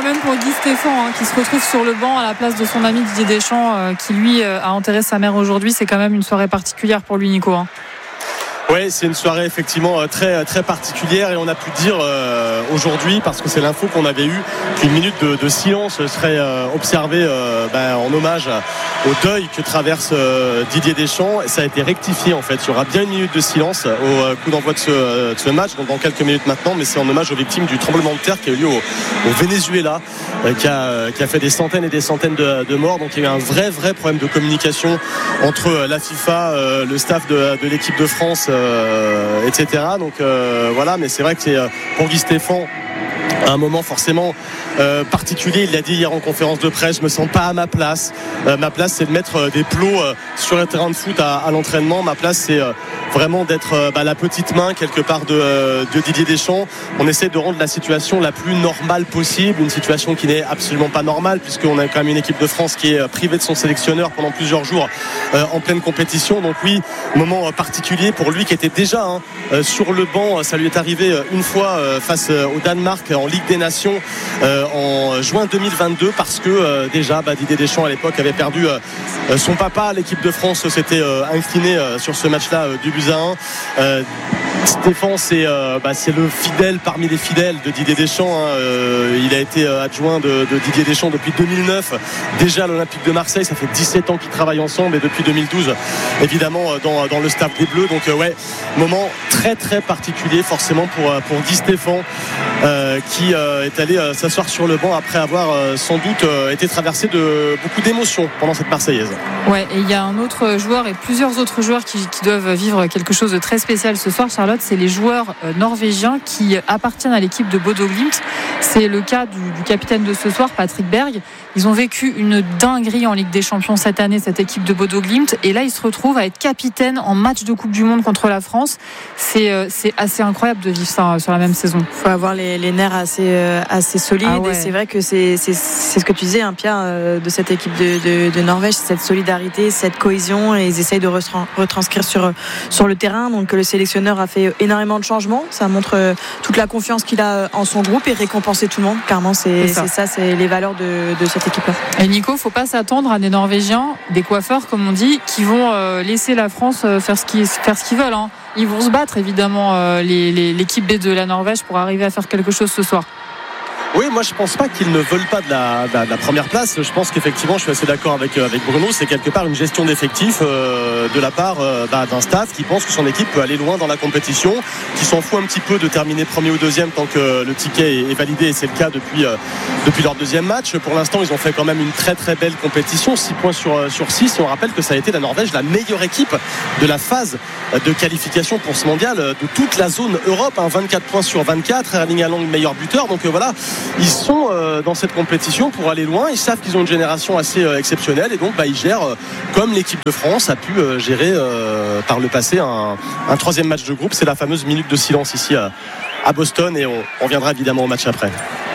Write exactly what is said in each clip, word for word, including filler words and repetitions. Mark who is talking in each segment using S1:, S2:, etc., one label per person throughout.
S1: même pour Guy Stéphane hein, qui se retrouve sur le banc à la place de son ami Didier Deschamps euh, qui lui euh, a enterré sa mère aujourd'hui. C'est quand même une soirée particulière pour lui, Nico hein.
S2: Oui, c'est une soirée effectivement très, très particulière et on a pu dire euh, aujourd'hui, parce que c'est l'info qu'on avait eue, qu'une minute de, de silence serait euh, observée euh, ben, en hommage au deuil que traverse euh, Didier Deschamps. Et ça a été rectifié en fait. Il y aura bien une minute de silence au euh, coup d'envoi de ce, de ce match, donc dans quelques minutes maintenant, mais c'est en hommage aux victimes du tremblement de terre qui a eu lieu au, au Venezuela, euh, qui, a, qui a fait des centaines et des centaines de, de morts. Donc il y a eu un vrai, vrai problème de communication entre la FIFA, euh, le staff de, de l'équipe de France, Euh, et cetera. Donc euh, voilà, mais c'est vrai que c'est euh, pour Guy Stéphane un moment forcément euh, particulier. Il l'a dit hier en conférence de presse, je me sens pas à ma place. Euh, ma place c'est de mettre euh, des plots euh, sur le terrain de foot à, à l'entraînement. Ma place c'est euh, vraiment d'être euh, bah, la petite main quelque part de, euh, de Didier Deschamps. On essaie de rendre la situation la plus normale possible, une situation qui n'est absolument pas normale puisqu'on a quand même une équipe de France qui est privée de son sélectionneur pendant plusieurs jours euh, en pleine compétition. Donc oui, moment euh, particulier pour lui qui était déjà hein, euh, sur le banc. Ça lui est arrivé euh, une fois euh, face euh, au Danemark en Ligue des Nations euh, en juin deux mille vingt-deux parce que euh, déjà bah, Didier Deschamps à l'époque avait perdu euh, son papa. L'équipe de France s'était euh, inclinée euh, sur ce match-là euh, du but à un. Euh, Stéphane c'est, euh, bah, c'est le fidèle parmi les fidèles de Didier Deschamps hein. euh, il a été euh, adjoint de, de Didier Deschamps depuis deux mille neuf déjà à l'Olympique de Marseille. Ça fait dix-sept ans qu'ils travaillent ensemble et depuis deux mille douze évidemment dans, dans le staff des Bleus. Donc euh, ouais, moment très très particulier forcément pour, pour Guy Stéphane euh, qui euh, est allé euh, s'asseoir sur le banc après avoir euh, sans doute euh, été traversé de beaucoup d'émotions pendant cette Marseillaise.
S1: Ouais, et il y a un autre joueur et plusieurs autres joueurs qui, qui doivent vivre quelque chose de très spécial ce soir, Charlotte. C'est les joueurs euh, norvégiens qui appartiennent à l'équipe de Bodo Glimt. C'est le cas du, du capitaine de ce soir, Patrick Berg. Ils ont vécu une dinguerie en Ligue des Champions cette année, cette équipe de Bodo Glimt, et là ils se retrouvent à être capitaine en match de Coupe du Monde contre la France. C'est, euh, c'est assez incroyable de vivre ça euh, sur la même saison.
S3: Il faut avoir les, les nerfs assez, euh, assez solides ah ouais. Et c'est vrai que c'est, c'est, c'est ce que tu disais hein, Pierre euh, de cette équipe de, de, de Norvège, cette solidarité, cette cohésion, et ils essayent de retran- retranscrire sur, sur le terrain. Donc le sélectionneur a fait énormément de changements, ça montre euh, toute la confiance qu'il a en son groupe et récompenser tout le monde. Clairement c'est, c'est, ça. c'est ça, c'est les valeurs de, de cette équipe-là.
S1: Et Nico, faut pas s'attendre à des Norvégiens, des coiffeurs comme on dit, qui vont euh, laisser la France euh, faire ce qu'ils, faire ce qu'ils veulent hein. Ils vont se battre évidemment euh, les, les, l'équipe B de la Norvège pour arriver à faire quelque chose ce soir.
S2: Oui, moi je pense pas qu'ils ne veulent pas de la, de la, de la première place. Je pense qu'effectivement, je suis assez d'accord avec, avec Bruno, c'est quelque part une gestion d'effectifs euh, de la part euh, bah, d'un staff qui pense que son équipe peut aller loin dans la compétition, qui s'en fout un petit peu de terminer premier ou deuxième tant que le ticket est, est validé, et c'est le cas depuis, euh, depuis leur deuxième match. Pour l'instant, ils ont fait quand même une très très belle compétition, six points sur, sur six, et on rappelle que ça a été la Norvège la meilleure équipe de la phase de qualification pour ce mondial de toute la zone Europe, hein, vingt-quatre points sur vingt-quatre, Erling Haaland meilleur buteur. Donc euh, voilà, ils sont euh, dans cette compétition pour aller loin. Ils savent qu'ils ont une génération assez euh, exceptionnelle, et donc bah, ils gèrent euh, comme l'équipe de France a pu euh, gérer euh, par le passé un, un troisième match de groupe. C'est la fameuse minute de silence ici à, à Boston, et on, on reviendra évidemment au match après.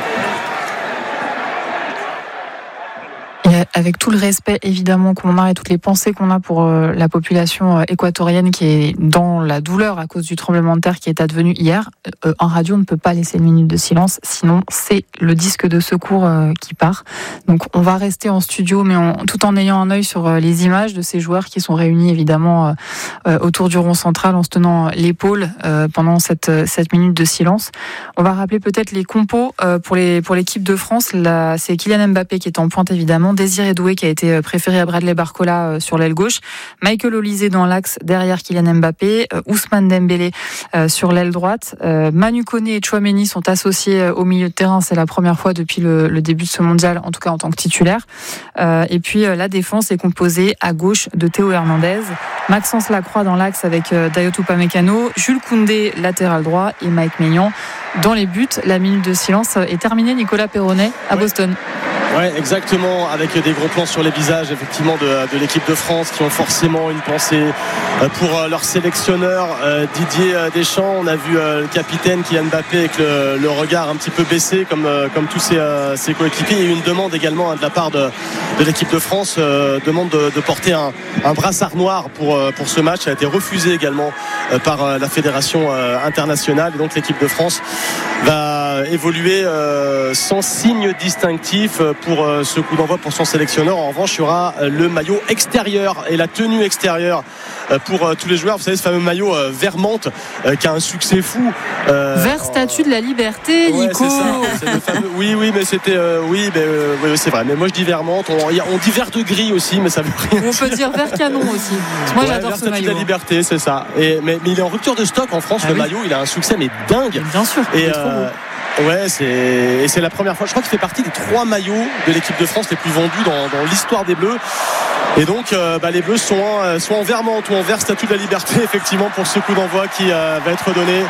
S1: Avec tout le respect évidemment qu'on a et toutes les pensées qu'on a pour euh, la population euh, équatorienne qui est dans la douleur à cause du tremblement de terre qui est advenu hier, euh, en radio on ne peut pas laisser une minute de silence, sinon c'est le disque de secours euh, qui part. Donc on va rester en studio, mais on, tout en ayant un œil sur euh, les images de ces joueurs qui sont réunis évidemment euh, euh, autour du rond central en se tenant l'épaule euh, pendant cette, cette minute de silence. On va rappeler peut-être les compos euh, pour, les, pour l'équipe de France. Là, c'est Kylian Mbappé qui est en pointe évidemment, Désiré Doué qui a été préféré à Bradley Barcola sur l'aile gauche, Michael Olise dans l'axe derrière Kylian Mbappé, Ousmane Dembélé sur l'aile droite, Manu Koné et Tchouaméni sont associés au milieu de terrain, c'est la première fois depuis le, le début de ce mondial, en tout cas en tant que titulaire. Et puis la défense est composée à gauche de Théo Hernandez, Maxence Lacroix dans l'axe avec Dayot Upamecano, Jules Koundé latéral droit et Mike Maignan dans les buts. La minute de silence est terminée. Nicolas Perronnet à Boston.
S2: Ouais, exactement, avec des gros plans sur les visages effectivement de, de l'équipe de France qui ont forcément une pensée pour leur sélectionneur Didier Deschamps. On a vu le capitaine Kylian Mbappé avec le, le regard un petit peu baissé comme, comme tous ses, ses coéquipiers. Il y a eu une demande également de la part de, de l'équipe de France, euh, demande de, de porter un, un brassard noir pour, pour ce match. Ça a été refusé également par la Fédération internationale, et donc l'équipe de France va a évolué euh, sans signe distinctif pour euh, ce coup d'envoi pour son sélectionneur. En revanche, il y aura le maillot extérieur et la tenue extérieure euh, pour euh, tous les joueurs. Vous savez, ce fameux maillot euh, vert menthe euh, qui a un succès fou.
S1: Euh, vert statue de la liberté,
S2: ouais,
S1: Nico.
S2: C'est ça, c'est le fameux... Oui, oui, mais c'était... Euh, oui, mais, euh, oui, c'est vrai. Mais moi, je dis vert menthe. On, on dit vert de gris aussi, mais ça veut rien
S1: on
S2: dire.
S1: peut dire vert canon aussi. Moi, ouais, j'adore
S2: vert
S1: ce
S2: statue
S1: maillot.
S2: de la liberté, c'est ça. Et, mais, mais il est en rupture de stock en France, ah, le oui. maillot. Il a un succès, mais dingue.
S1: Bien sûr.
S2: Et euh, ouais, c'est, et c'est la première fois. Je crois qu'il fait partie des trois maillots de l'équipe de France les plus vendus dans, dans l'histoire des Bleus. Et donc, euh, bah, les Bleus sont en, soit en vert menthe ou en vert statue de la liberté, effectivement, pour ce coup d'envoi qui euh, va être donné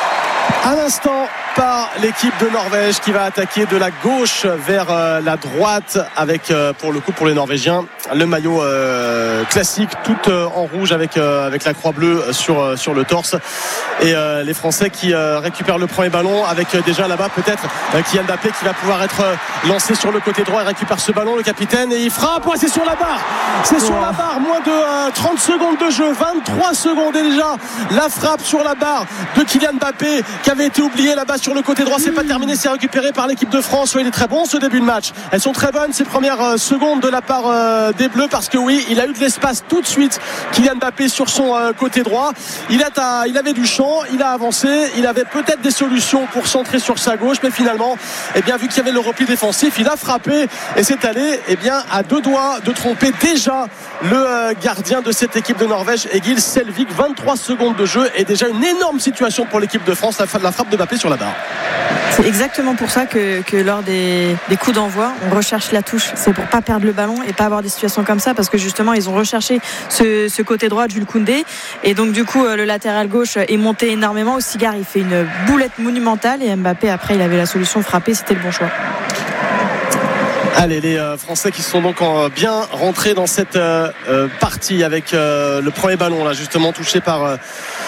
S2: à l'instant par l'équipe de Norvège qui va attaquer de la gauche vers euh, la droite avec euh, pour le coup pour les Norvégiens le maillot euh, classique tout euh, en rouge avec euh, avec la croix bleue sur euh, sur le torse et euh, les Français qui euh, récupèrent le premier ballon avec euh, déjà là-bas peut-être euh, Kylian Mbappé qui va pouvoir être euh, lancé sur le côté droit et récupère ce ballon, le capitaine, et il frappe. Ouais, c'est sur la barre, c'est oh. sur la barre, moins de euh, trente secondes de jeu, vingt-trois secondes et déjà la frappe sur la barre de Kylian Mbappé qui avait été oublié là-bas sur le côté droit. C'est pas terminé, c'est récupéré par l'équipe de France. Il est très bon ce début de match, elles sont très bonnes ces premières euh, secondes de la part euh, des Bleus, parce que oui, il a eu de l'espace tout de suite, Kylian Mbappé, sur son euh, côté droit. Il, a ta, il avait du champ, il a avancé, il avait peut-être des solutions pour centrer sur sa gauche, mais finalement, eh bien, vu qu'il y avait le repli défensif, il a frappé et c'est allé eh bien, à deux doigts de tromper déjà le euh, gardien de cette équipe de Norvège, Egil Selvik. Vingt-trois secondes de jeu et déjà une énorme situation pour l'équipe de France, la, la frappe de Mbappé sur la barre.
S3: C'est exactement pour ça que, que lors des, des coups d'envoi, on recherche la touche. C'est pour pas perdre le ballon et pas avoir des situations comme ça, parce que justement ils ont recherché ce, ce côté droit de Jules Koundé, et donc du coup le latéral gauche est monté énormément. Au cigare, il fait une boulette monumentale et Mbappé après il avait la solution, frapper, c'était le bon choix.
S2: Allez, les euh, Français qui sont donc en, bien rentrés dans cette euh, euh, partie avec euh, le premier ballon là justement touché par euh,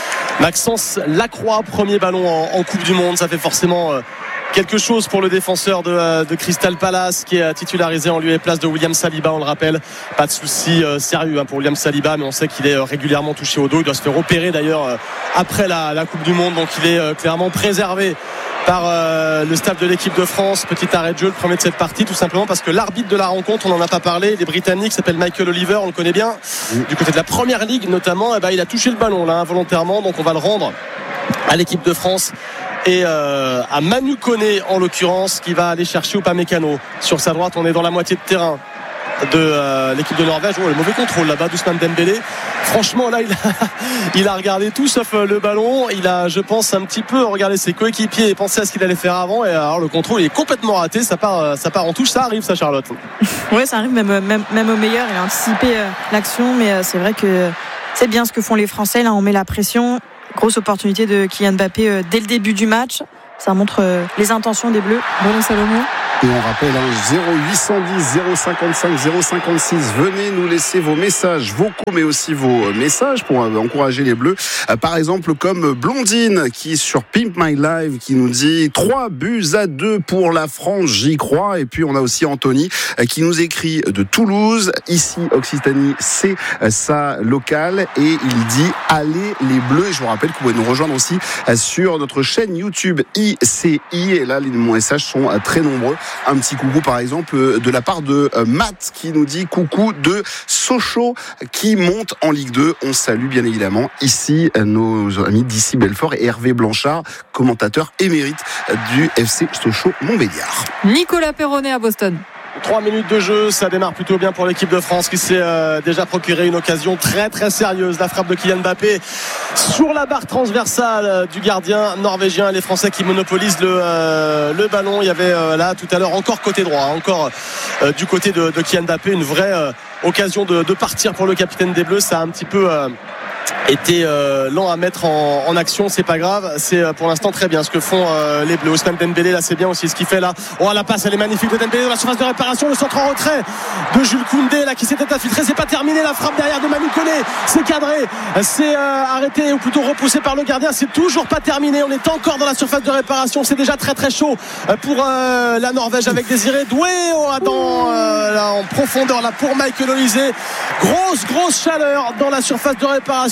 S2: Maxence Lacroix, premier ballon en, en Coupe du Monde. Ça fait forcément euh, quelque chose pour le défenseur de, euh, de Crystal Palace qui est titularisé en lieu et place de William Saliba, on le rappelle. Pas de souci euh, sérieux hein, pour William Saliba, mais on sait qu'il est euh, régulièrement touché au dos. Il doit se faire opérer d'ailleurs euh, après la, la Coupe du Monde, donc il est euh, clairement préservé par euh, le staff de l'équipe de France. Petit arrêt de jeu, le premier de cette partie, tout simplement parce que l'arbitre de la rencontre, on n'en a pas parlé, les Britanniques, s'appelle Michael Oliver, on le connaît bien, du côté de la Première Ligue notamment. Eh ben, il a touché le ballon là involontairement, donc on va le rendre à l'équipe de France et euh, à Manu Koné en l'occurrence, qui va aller chercher Upamecano sur sa droite. On est dans la moitié de terrain de euh, l'équipe de Norvège. Oh, le mauvais contrôle là-bas d'Ousmane Dembélé. Franchement là il a, il a regardé tout sauf euh, le ballon. Il a, je pense, un petit peu regardé ses coéquipiers et pensé à ce qu'il allait faire avant, et alors le contrôle il est complètement raté. Ça part, ça part en touche. Ça arrive, ça, Charlotte?
S3: Oui, ça arrive, même, même, même au meilleur. Il a anticipé euh, l'action, mais euh, c'est vrai que c'est bien ce que font les Français. Là on met la pression. Grosse opportunité de Kylian Mbappé euh, dès le début du match. Ça montre euh, les intentions des Bleus. Bruno Salomon.
S4: Et on rappelle hein, zéro huit cent dix zéro cinquante-cinq zéro cinquante-six. Venez nous laisser vos messages vocaux, mais aussi vos messages pour euh, encourager les Bleus. Euh, par exemple, comme Blondine qui sur Pimp My Live qui nous dit trois buts à deux pour la France, j'y crois. Et puis on a aussi Anthony euh, qui nous écrit de Toulouse. Ici, Occitanie, c'est euh, sa locale. Et il dit allez les Bleus. Et je vous rappelle que vous pouvez nous rejoindre aussi euh, sur notre chaîne YouTube I C I. Et là, les messages sont euh, très nombreux. Un petit coucou par exemple de la part de Matt qui nous dit coucou de Sochaux qui monte en Ligue deux. On salue bien évidemment ici nos amis d'ici Belfort et Hervé Blanchard, commentateur émérite du F C Sochaux-Montbéliard.
S1: Nicolas Perronnet à Boston.
S2: Trois minutes de jeu, ça démarre plutôt bien pour l'équipe de France qui s'est euh, déjà procuré une occasion très très sérieuse. La frappe de Kylian Mbappé sur la barre transversale euh, du gardien norvégien. Les Français qui monopolisent le, euh, le ballon. Il y avait euh, là tout à l'heure encore côté droit, encore euh, du côté de, de Kylian Mbappé, une vraie euh, occasion de, de partir pour le capitaine des Bleus. Ça a un petit peu... Euh, était euh, lent à mettre en, en action, c'est pas grave, c'est euh, pour l'instant très bien ce que font euh, les Bleus. Ousmane Dembélé là, c'est bien aussi ce qu'il fait là. Oh, la passe elle est magnifique de Dembélé dans la surface de réparation, le centre en retrait de Jules Koundé là qui s'était infiltré, c'est pas terminé, la frappe derrière de Manu Koné, c'est cadré, c'est euh, arrêté ou plutôt repoussé par le gardien, c'est toujours pas terminé, on est encore dans la surface de réparation, c'est déjà très très chaud pour euh, la Norvège avec Désiré Doué oh, dans, euh, là, en profondeur là pour Michael Olise. Grosse grosse chaleur dans la surface de réparation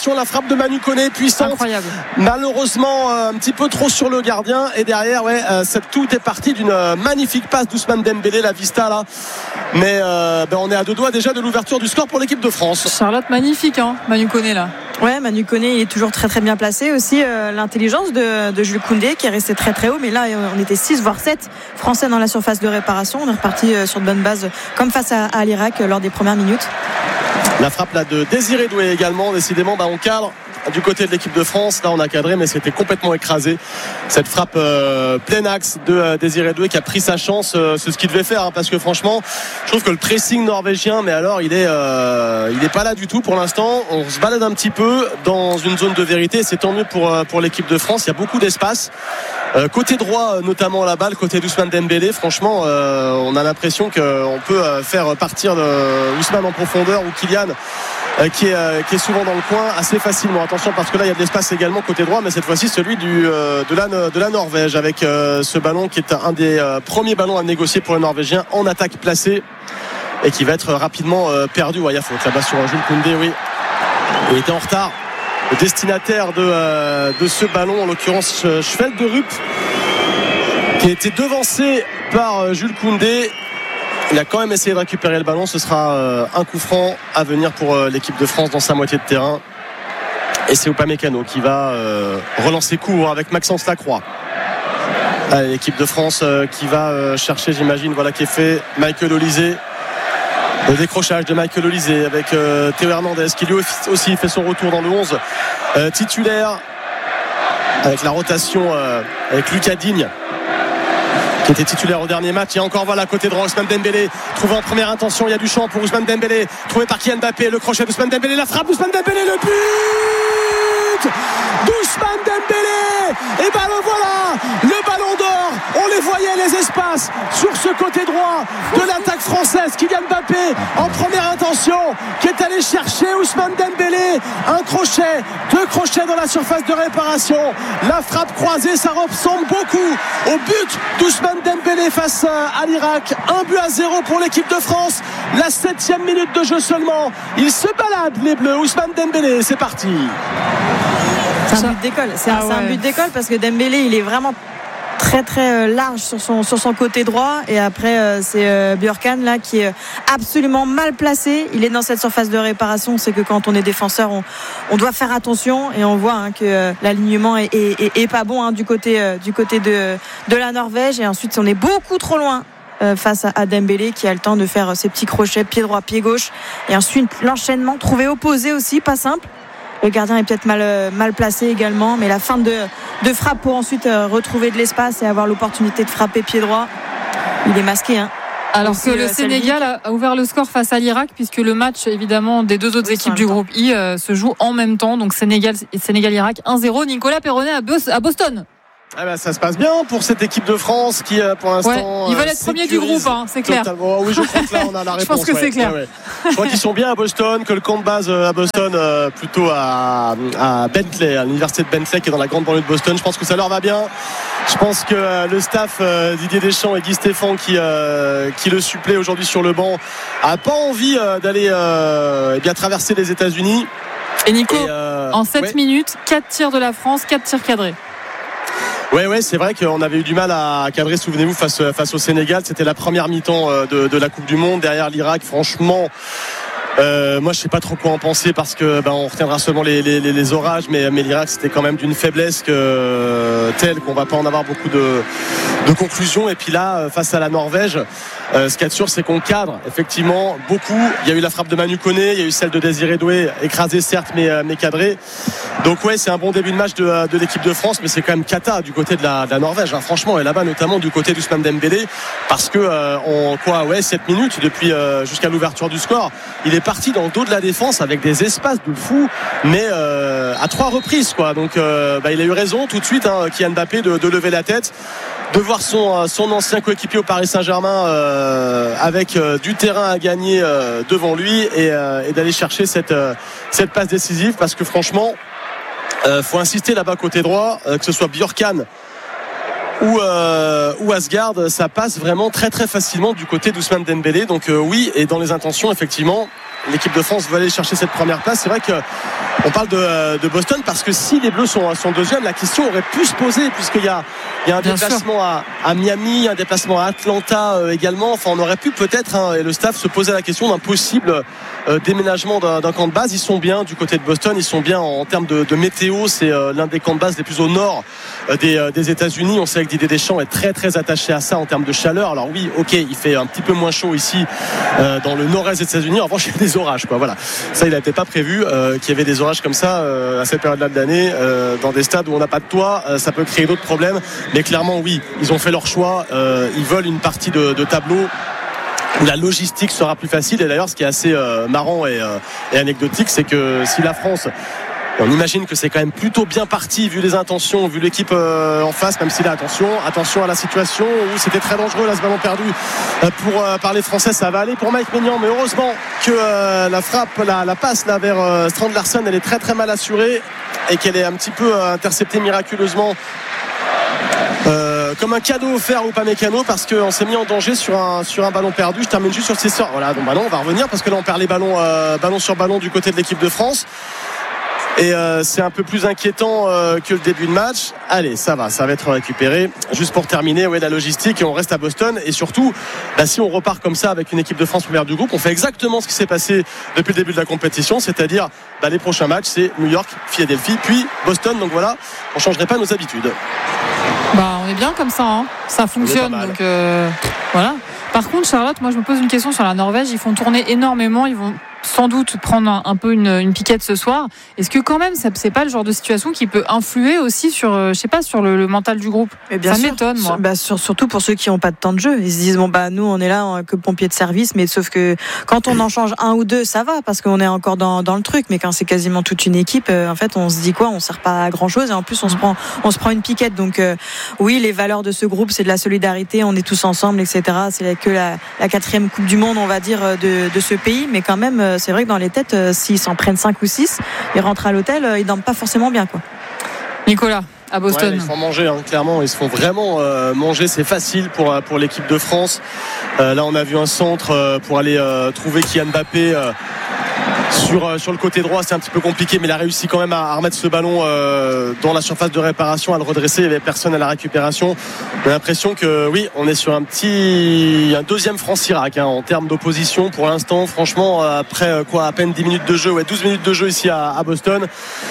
S2: attention, la frappe de Manu Koné, puissante.
S1: Incroyable.
S2: Malheureusement, un petit peu trop sur le gardien. Et derrière, ouais, tout est parti d'une magnifique passe d'Ousmane Dembélé, la vista là. Mais euh, ben, on est à deux doigts déjà de l'ouverture du score pour l'équipe de France.
S1: Charlotte, magnifique, hein, Manu Koné là.
S3: Ouais, Manu Koné il est toujours très très bien placé. Aussi euh, l'intelligence de, de Jules Koundé qui est resté très très haut. Mais là, on était six voire sept Français dans la surface de réparation. On est reparti euh, sur de bonnes bases comme face à, à l'Irak euh, lors des premières minutes.
S2: La frappe là de Désiré Doué également. Décidément, bah, on cadre du côté de l'équipe de France. Là, on a cadré, mais c'était complètement écrasé. Cette frappe euh, plein axe de euh, Désiré Doué qui a pris sa chance. Euh, c'est ce qu'il devait faire, hein, parce que franchement, je trouve que le pressing norvégien, mais alors, il est, euh, il est pas là du tout pour l'instant. On se balade un petit peu dans une zone de vérité. C'est tant mieux pour euh, pour l'équipe de France. Il y a beaucoup d'espace. Euh, côté droit, notamment la balle, côté d'Ousmane Dembélé, franchement, euh, on a l'impression qu'on peut euh, faire partir de Ousmane en profondeur ou Kylian euh, qui, est, euh, qui est souvent dans le coin assez facilement. Attention, parce que là, il y a de l'espace également côté droit, mais cette fois-ci celui du, euh, de, la, de la Norvège avec euh, ce ballon qui est un des euh, premiers ballons à négocier pour les Norvégiens en attaque placée et qui va être rapidement euh, perdu. Ouais, il y a faute là-bas sur Jules Koundé, oui. Il était en retard. Le destinataire de, euh, de ce ballon, en l'occurrence Schvelderup, qui a été devancé par euh, Jules Koundé. Il a quand même essayé de récupérer le ballon. Ce sera euh, un coup franc à venir pour euh, l'équipe de France dans sa moitié de terrain. Et c'est Upamecano qui va euh, relancer court avec Maxence Lacroix. Allez, l'équipe de France euh, qui va euh, chercher, j'imagine, voilà qui est fait. Michael Olysée. Le décrochage de Michael Olysée avec euh, Théo Hernandez qui lui aussi fait son retour dans le onze euh, titulaire, avec la rotation euh, avec Lucas Digne qui était titulaire au dernier match. Et encore voilà côté droit Ousmane Dembélé trouvé en première intention, il y a du champ pour Ousmane Dembélé, trouvé par Kylian Mbappé, le crochet d'Ousmane Dembélé, la frappe d'Ousmane Dembélé, le but d'Ousmane Dembélé. Et ben le voilà, le ballon d'or. On les voyait, les espaces sur ce côté droit de l'attaque française. Kylian Mbappé en première intention qui est allé chercher Ousmane Dembélé, un crochet, deux crochets dans la surface de réparation, la frappe croisée, ça ressemble beaucoup au but d'Ousmane Dembélé face à l'Irak. Un but à zéro pour l'équipe de France, la septième minute de jeu seulement. Il se balade les Bleus, Ousmane Dembélé, c'est parti.
S3: C'est un but d'école, c'est, ah un, ouais. c'est un but d'école parce que Dembélé il est vraiment très très large sur son, sur son côté droit, et après euh, c'est euh, Björkan là qui est absolument mal placé. Il est dans cette surface de réparation. C'est que quand on est défenseur on, on doit faire attention, et on voit hein, que euh, l'alignement est, est, est, est pas bon hein, du côté, euh, du côté de, de la Norvège, et ensuite on est beaucoup trop loin euh, face à, à Dembélé qui a le temps de faire ses petits crochets pied droit pied gauche, et ensuite l'enchaînement trouvé opposé aussi pas simple. Le gardien est peut-être mal, mal placé également, mais la fin de, de frappe pour ensuite retrouver de l'espace et avoir l'opportunité de frapper pied droit, il est masqué. Hein.
S1: Alors aussi, que le euh, Sénégal a ouvert le score face à l'Irak, puisque le match évidemment des deux autres oui, équipes du groupe I euh, se joue en même temps. Donc Sénégal, Sénégal-Irak un zéro. Nicolas Perronnet à, Bos- à Boston.
S2: Ah ben, ça se passe bien pour cette équipe de France qui pour l'instant
S1: ouais, ils veulent être premiers du groupe hein, c'est clair
S2: totalement. Oui, je crois que là on a la réponse.
S1: Je pense que
S2: ouais.
S1: c'est clair.
S2: Ouais, ouais. Je crois qu'ils sont bien à Boston, que le camp de base à Boston euh, plutôt à, à Bentley, à l'université de Bentley qui est dans la grande banlieue de Boston. Je pense que ça leur va bien. Je pense que euh, le staff euh, Didier Deschamps et Guy Stéphane qui, euh, qui le supplée aujourd'hui sur le banc a pas envie euh, d'aller euh, eh bien traverser les États-Unis.
S1: Et Nico, et euh, en sept ouais. minutes, quatre tirs de la France, quatre tirs cadrés.
S2: Ouais, ouais, c'est vrai qu'on avait eu du mal à cadrer, souvenez-vous, face, face au Sénégal. C'était la première mi-temps de, de la Coupe du Monde. Derrière l'Irak, franchement, euh, moi je sais pas trop quoi en penser, parce que ben, on retiendra seulement les, les, les orages, mais, mais l'Irak c'était quand même d'une faiblesse que, telle qu'on va pas en avoir beaucoup de, de conclusions. Et puis là, face à la Norvège, euh, ce qu'il y a de sûr, c'est qu'on cadre effectivement beaucoup. Il y a eu la frappe de Manu Koné, il y a eu celle de Désiré Doué, écrasée certes, mais, mais cadrée. Donc ouais, c'est un bon début de match de, de l'équipe de France, mais c'est quand même cata du côté de la, de la Norvège, hein, franchement, et là-bas notamment du côté d'Ousmane Dembélé, parce que euh, en quoi, ouais, sept minutes depuis euh, jusqu'à l'ouverture du score, il est parti dans le dos de la défense avec des espaces de fou, mais euh, à trois reprises, quoi. Donc euh, bah, il a eu raison tout de suite, hein, Kylian Mbappé, de, de lever la tête, de voir son, son ancien coéquipier au Paris Saint-Germain euh, avec euh, du terrain à gagner euh, devant lui, et, euh, et d'aller chercher cette, euh, cette passe décisive, parce que franchement, Euh, faut insister là-bas côté droit, euh, que ce soit Björkan ou, euh, ou Asgard, ça passe vraiment très très facilement du côté d'Ousmane Dembélé. Donc euh, oui, et dans les intentions effectivement, l'équipe de France va aller chercher cette première place. C'est vrai que On parle de, de Boston parce que si les Bleus sont, sont deuxièmes, la question aurait pu se poser puisqu'il y a, il y a un Bien déplacement à, à Miami, un déplacement à Atlanta euh, également. Enfin, on aurait pu peut-être, hein, et le staff se poser la question d'un possible euh, déménagement d'un, d'un camp de base. Ils sont bien du côté de Boston, ils sont bien en, en termes de, de météo. C'est euh, l'un des camps de base les plus au nord euh, des, euh, des États-Unis. On sait que Didier Deschamps est très très attaché à ça en termes de chaleur. Alors oui, ok, il fait un petit peu moins chaud ici euh, dans le nord-est des États-Unis. En revanche, il y a des orages, quoi. Voilà, ça il n'avait pas prévu euh, qu'il y avait des orages comme ça euh, à cette période-là de l'année euh, dans des stades où on n'a pas de toit. Euh, ça peut créer d'autres problèmes, mais clairement oui, ils ont fait leur choix. Euh, ils veulent une partie de, de tableau où la logistique sera plus facile. Et d'ailleurs, ce qui est assez euh, marrant et, euh, et anecdotique, c'est que si la France, on imagine que c'est quand même plutôt bien parti vu les intentions, vu l'équipe euh, en face, même si là, attention, attention à la situation où c'était très dangereux là, ce ballon perdu euh, pour euh, par les Français. Ça va aller pour Mike Maignan, mais heureusement que euh, la frappe, la, la passe là vers euh, Strand Larsen, elle est très très mal assurée et qu'elle est un petit peu euh, interceptée miraculeusement. Euh, comme un cadeau offert au Upamecano parce qu'on s'est mis en danger sur un, sur un ballon perdu. Je termine juste sur ces sorts. Voilà, donc ballon, on va revenir parce que là on perd les ballons euh, ballon sur ballon du côté de l'équipe de France. Et euh, c'est un peu plus inquiétant euh, que le début de match. Allez, ça va, ça va être récupéré. Juste pour terminer, ouais, la logistique, et on reste à Boston. Et surtout, bah, si on repart comme ça avec une équipe de France première du groupe, on fait exactement ce qui s'est passé depuis le début de la compétition, c'est-à-dire bah, les prochains matchs, c'est New York, Philadelphie, puis Boston. Donc voilà, on ne changerait pas nos habitudes.
S1: Bah, on est bien comme ça, hein. Ça fonctionne. Donc euh, voilà. Par contre, Charlotte, moi je me pose une question sur la Norvège. Ils font tourner énormément. Ils vont sans doute prendre un, un peu une, une piquette ce soir. Est-ce que quand même, ça, c'est pas le genre de situation qui peut influer aussi sur, euh, je sais pas, sur le, le mental du groupe?
S3: Et bien
S1: ça
S3: sûr,
S1: m'étonne, moi.
S3: Bah, sur, surtout pour ceux qui n'ont pas de temps de jeu. Ils se disent bon bah nous on est là on, que pompiers de service, mais sauf que quand on en change un ou deux, ça va parce qu'on est encore dans, dans le truc. Mais quand c'est quasiment toute une équipe, euh, en fait, on se dit quoi? On sert pas à grand chose et en plus on se prend, on se prend une piquette. Donc euh, oui, les valeurs de ce groupe, c'est de la solidarité. On est tous ensemble, et cetera. C'est que la, la quatrième Coupe du Monde, on va dire, de, de ce pays. Mais quand même, c'est vrai que dans les têtes, s'ils s'en prennent cinq ou six, ils rentrent à l'hôtel, ils dorment pas forcément bien, quoi.
S1: Nicolas, à Boston.
S2: Ouais, ils se font manger, hein, clairement. Ils se font vraiment euh, manger. C'est facile pour, pour l'équipe de France. Euh, là, on a vu un centre euh, pour aller euh, trouver Kylian Mbappé euh, sur, euh, sur le côté droit. C'est un petit peu compliqué, mais il a réussi quand même à, à remettre ce ballon euh, dans la surface de réparation, à le redresser. Il n'y avait personne à la récupération. On a l'impression que oui, on est sur un petit, un deuxième France-Irak hein, en termes d'opposition pour l'instant. Franchement, après quoi, à peine dix minutes de jeu, ouais, douze minutes de jeu ici à, à Boston.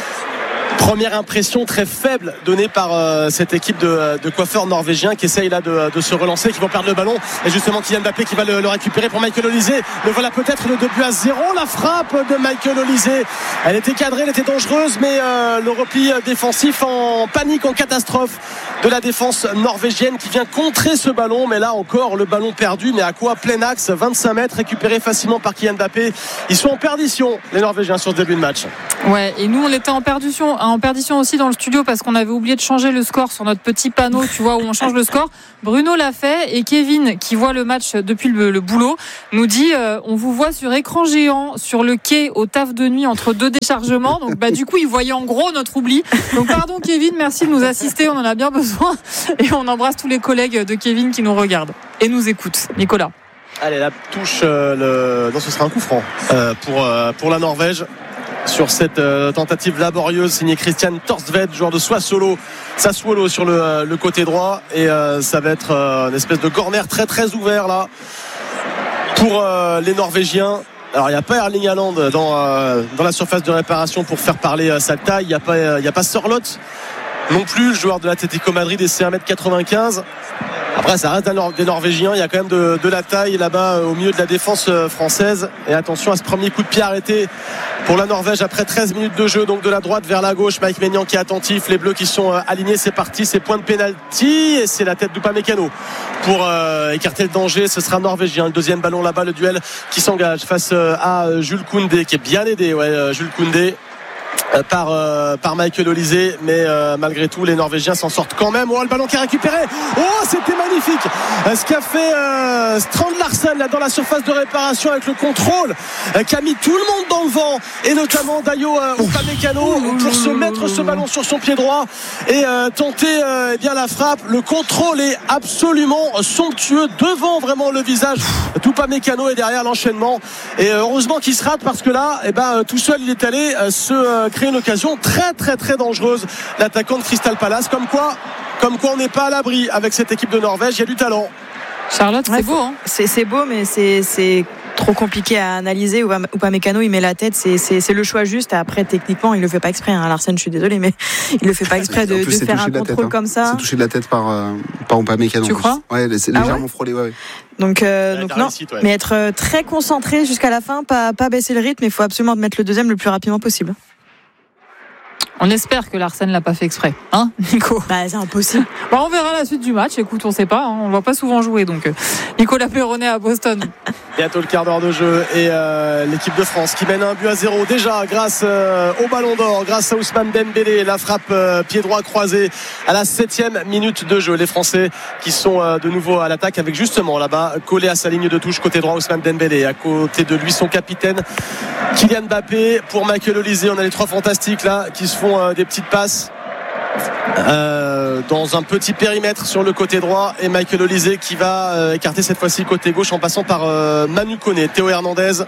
S2: Première impression très faible donnée par euh, cette équipe de, de coiffeurs norvégiens qui essayent là de, de se relancer, qui vont perdre le ballon. Et justement Kylian Mbappé qui va le, le récupérer pour Michael Olise. Le voilà peut-être le deux buts à zéro. La frappe de Michael Olise, elle était cadrée, elle était dangereuse, mais euh, le repli défensif en panique, en catastrophe de la défense norvégienne qui vient contrer ce ballon. Mais là encore le ballon perdu, mais à quoi? Plein axe, vingt-cinq mètres, récupéré facilement par Kylian Mbappé. Ils sont en perdition les Norvégiens sur ce début de match.
S1: Ouais, et nous on était en perdition en perdition aussi dans le studio parce qu'on avait oublié de changer le score sur notre petit panneau, tu vois, où on change le score. Bruno l'a fait et Kevin, qui voit le match depuis le, le boulot, nous dit euh, on vous voit sur écran géant sur le quai au taf de nuit entre deux déchargements. Donc bah du coup il voyait en gros notre oubli. Donc pardon Kevin, merci de nous assister, on en a bien besoin et on embrasse tous les collègues de Kevin qui nous regardent et nous écoutent. Nicolas.
S2: Allez, la touche, euh, le... non, ce sera un coup franc euh, pour, euh, pour la Norvège. Sur cette euh, tentative laborieuse signée Christian Torsved, joueur de Sassuolo, Sassuolo sur le, euh, le côté droit, et euh, ça va être euh, une espèce de corner très très ouvert là pour euh, les Norvégiens. Alors il n'y a pas Erling Haaland dans, euh, dans la surface de réparation pour faire parler euh, sa taille. Il n'y a pas, euh, il y a pas Sørloth non plus, le joueur de l'Atlético Madrid, et c'est un mètre quatre-vingt-quinze. Après ça reste des Norvégiens, il y a quand même de, de la taille là-bas au milieu de la défense française. Et attention à ce premier coup de pied arrêté pour la Norvège après treize minutes de jeu, donc de la droite vers la gauche. Mike Maignan qui est attentif, les Bleus qui sont alignés, c'est parti, c'est point de pénalty et c'est la tête d'Upamecano pour euh, écarter le danger. Ce sera norvégien, le deuxième ballon là-bas, le duel qui s'engage face à Jules Koundé qui est bien aidé, ouais, Jules Koundé par, euh, par Michael Olise, mais euh, malgré tout les Norvégiens s'en sortent quand même. Oh, le ballon qui est récupéré, oh c'était magnifique ce qu'a fait euh, Strand Larsen là dans la surface de réparation avec le contrôle euh, qui a mis tout le monde dans le vent, et notamment Dayo euh, Upamecano pour se mettre ce ballon sur son pied droit et euh, tenter euh, eh bien la frappe. Le contrôle est absolument somptueux devant vraiment le visage d'Upamecano et derrière l'enchaînement, et euh, heureusement qu'il se rate parce que là eh ben, tout seul il est allé euh, se euh, créer créé une occasion très très très dangereuse, l'attaquant de Crystal Palace. Comme quoi, comme quoi on n'est pas à l'abri avec cette équipe de Norvège, il y a du talent.
S1: Charlotte, c'est
S3: ouais,
S1: beau hein.
S3: c'est, c'est beau mais c'est, c'est trop compliqué à analyser. Upamecano il met la tête, c'est, c'est, c'est le choix juste. Après techniquement il le fait pas exprès hein. Larsen, je suis désolé mais il le fait pas exprès de,
S4: plus,
S3: de faire un contrôle
S4: tête, hein.
S3: comme ça.
S4: C'est touché de la tête par, euh, par Upamecano.
S1: Tu crois?
S4: Ouais, c'est légèrement
S3: ah ouais
S4: frôlé. Ouais, ouais.
S3: Donc, euh, donc non,
S2: réussite, ouais.
S3: mais être très concentré jusqu'à la fin, pas, pas baisser le rythme. Il faut absolument mettre le deuxième le plus rapidement possible.
S1: On espère que Larsen l'a pas fait exprès, hein, Nico?
S3: Bah, c'est impossible.
S1: Bah, on verra la suite du match. Écoute, on sait pas, hein, on ne va pas souvent jouer. Donc, Nicolas Perronnet à Boston.
S2: Bientôt le quart d'heure de jeu et euh, l'équipe de France qui mène un but à zéro déjà grâce euh, au Ballon d'Or, grâce à Ousmane Dembélé, la frappe euh, pied droit croisé à la septième minute de jeu. Les Français qui sont euh, de nouveau à l'attaque avec justement là-bas collé à sa ligne de touche côté droit Ousmane Dembélé, à côté de lui son capitaine Kylian Mbappé. Pour Michael Olise, on a les trois fantastiques là qui se font euh, des petites passes Euh, dans un petit périmètre sur le côté droit et Michael Olise qui va euh, écarter cette fois-ci côté gauche en passant par euh, Manu Koné. Théo Hernandez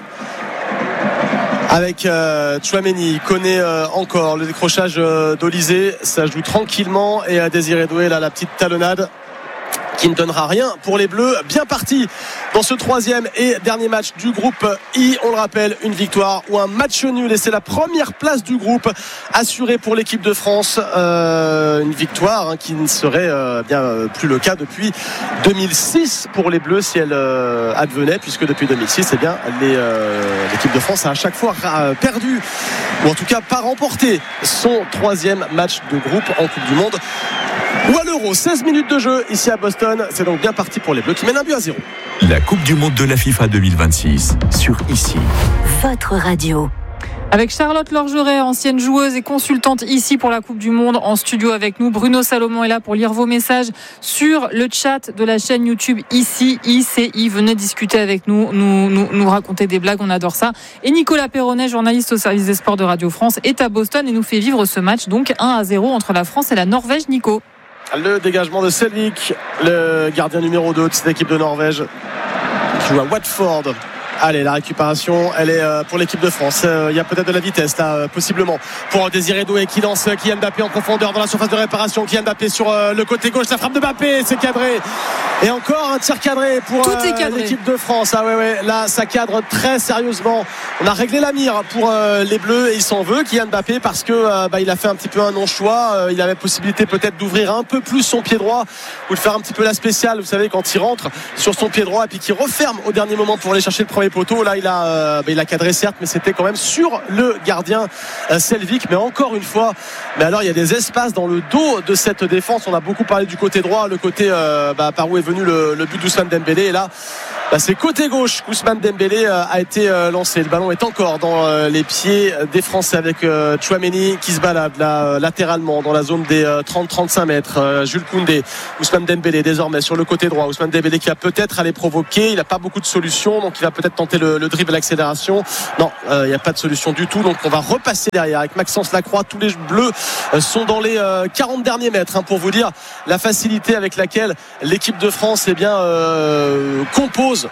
S2: avec euh, Tchouaméni. Koné euh, encore le décrochage euh, d'Olise, ça joue tranquillement et à Désiré Doué là la petite talonnade qui ne donnera rien pour les Bleus. Bien parti dans ce troisième et dernier match du groupe I. On le rappelle, une victoire ou un match nul et c'est la première place du groupe assurée pour l'équipe de France. Euh, une victoire hein, qui ne serait euh, bien euh, plus le cas depuis deux mille six pour les Bleus si elle euh, advenait, puisque depuis deux mille six, eh bien, les, euh, l'équipe de France a à chaque fois euh, perdu ou en tout cas pas remporté son troisième match de groupe en Coupe du Monde ou à l'Euro. Seize minutes de jeu ici à Boston, c'est donc bien parti pour les Bleus qui mènent un but à zéro.
S5: La Coupe du Monde de la FIFA deux mille vingt-six sur ici.
S6: Votre radio.
S1: Avec Charlotte Lorgeret, ancienne joueuse et consultante ici pour la Coupe du Monde, en studio avec nous. Bruno Salomon est là pour lire vos messages sur le chat de la chaîne YouTube ici, I C I. Venez discuter avec nous, nous, nous, nous raconter des blagues, on adore ça. Et Nicolas Perronnet, journaliste au service des sports de Radio France, est à Boston et nous fait vivre ce match, donc un à zéro entre la France et la Norvège. Nico.
S2: Le dégagement de Selvik, le gardien numéro deux de cette équipe de Norvège qui joue à Watford. Allez, la récupération, elle est pour l'équipe de France. Il y a peut-être de la vitesse là, possiblement pour Désiré Doué qui lance Kylian Mbappé en profondeur dans la surface de réparation. Kylian Mbappé sur le côté gauche, la frappe de Mbappé, c'est cadré. Et encore un tir cadré pour
S1: Tout est cadré.
S2: l'équipe de France. Ah ouais, ouais, là ça cadre très sérieusement. On a réglé la mire pour les Bleus et il s'en veut, Kylian Mbappé, parce que bah, il a fait un petit peu un non-choix. Il avait possibilité peut-être d'ouvrir un peu plus son pied droit ou de faire un petit peu la spéciale, vous savez, quand il rentre sur son pied droit et puis qu'il referme au dernier moment pour aller chercher le premier poteau. Là il a, euh, bah, il a cadré certes, mais c'était quand même sur le gardien euh, Selvik. Mais encore une fois, mais alors il y a des espaces dans le dos de cette défense. On a beaucoup parlé du côté droit, le côté euh, bah, par où est venu le, le but d'Ousmane Dembélé. Et là bah, c'est côté gauche qu'Ousmane Dembélé euh, a été euh, lancé. Le ballon est encore dans euh, les pieds des Français avec euh, Tchouaméni qui se balade là euh, latéralement dans la zone des euh, trente à trente-cinq mètres. euh, Jules Koundé, Ousmane Dembélé désormais sur le côté droit. Ousmane Dembélé qui va peut-être aller provoquer, il n'a pas beaucoup de solutions, donc il va peut-être tenter le, le dribble, l'accélération. Non, il euh, n'y a pas de solution du tout, donc on va repasser derrière avec Maxence Lacroix. Tous les Bleus euh, sont dans les euh, quarante derniers mètres hein, pour vous dire la facilité avec laquelle l'équipe de France eh bien, euh, compose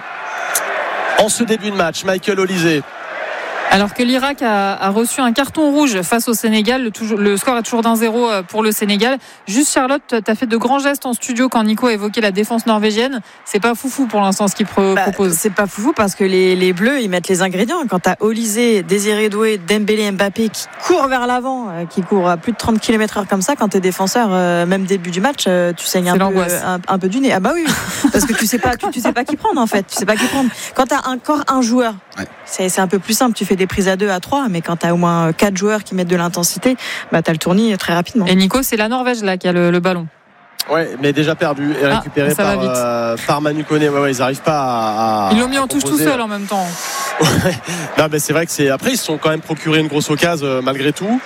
S2: en ce début de match. Michael Olise.
S1: Alors que l'Irak a, a reçu un carton rouge face au Sénégal, le, toujours, le score est toujours d'un zéro pour le Sénégal. Juste Charlotte, tu as fait de grands gestes en studio quand Nico a évoqué la défense norvégienne. C'est pas foufou pour l'instant ce qu'il pro-
S3: bah,
S1: propose.
S3: C'est pas foufou parce que les, les Bleus ils mettent les ingrédients. Quand tu as Olise, Désiré Doué, Dembélé, Mbappé qui courent vers l'avant, qui courent à plus de trente kilomètres heure comme ça, quand tu es défenseur, euh, même début du match, euh, tu saignes un peu, un, un peu du nez. Ah bah oui, parce que tu sais pas, tu, tu sais pas qui prendre en fait. Tu sais pas qui prendre. Quand tu as encore un joueur, ouais. c'est, c'est un peu plus simple. Tu fais des prises à deux, à trois, mais quand tu as au moins quatre joueurs qui mettent de l'intensité, bah, tu as le tournis très rapidement.
S1: Et Nico, c'est la Norvège là qui a le, le ballon.
S2: Ouais, mais déjà perdu et récupéré ah, par, euh, par Manu Koné. Ouais, ouais, ils n'arrivent pas à, à.
S1: Ils l'ont mis en touche tout seul en même temps.
S2: Ouais. Non, mais c'est vrai que c'est. Après, ils se sont quand même procuré une grosse occasion euh, malgré tout.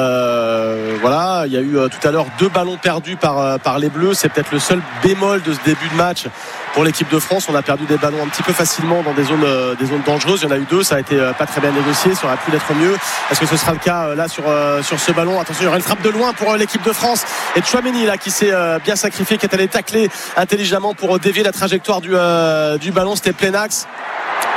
S2: Euh, voilà, il y a eu euh, tout à l'heure deux ballons perdus par euh, par les Bleus. C'est peut-être le seul bémol de ce début de match pour l'équipe de France. On a perdu des ballons un petit peu facilement dans des zones euh, des zones dangereuses. Il y en a eu deux, ça a été euh, pas très bien négocié. Ça aurait pu l'être mieux. Est-ce que ce sera le cas euh, là sur euh, sur ce ballon? Attention, il y aura une frappe de loin pour euh, l'équipe de France et Tchouaméni là qui s'est euh, bien sacrifié, qui est allé tacler intelligemment pour dévier la trajectoire du, euh, du ballon. C'était plein axe.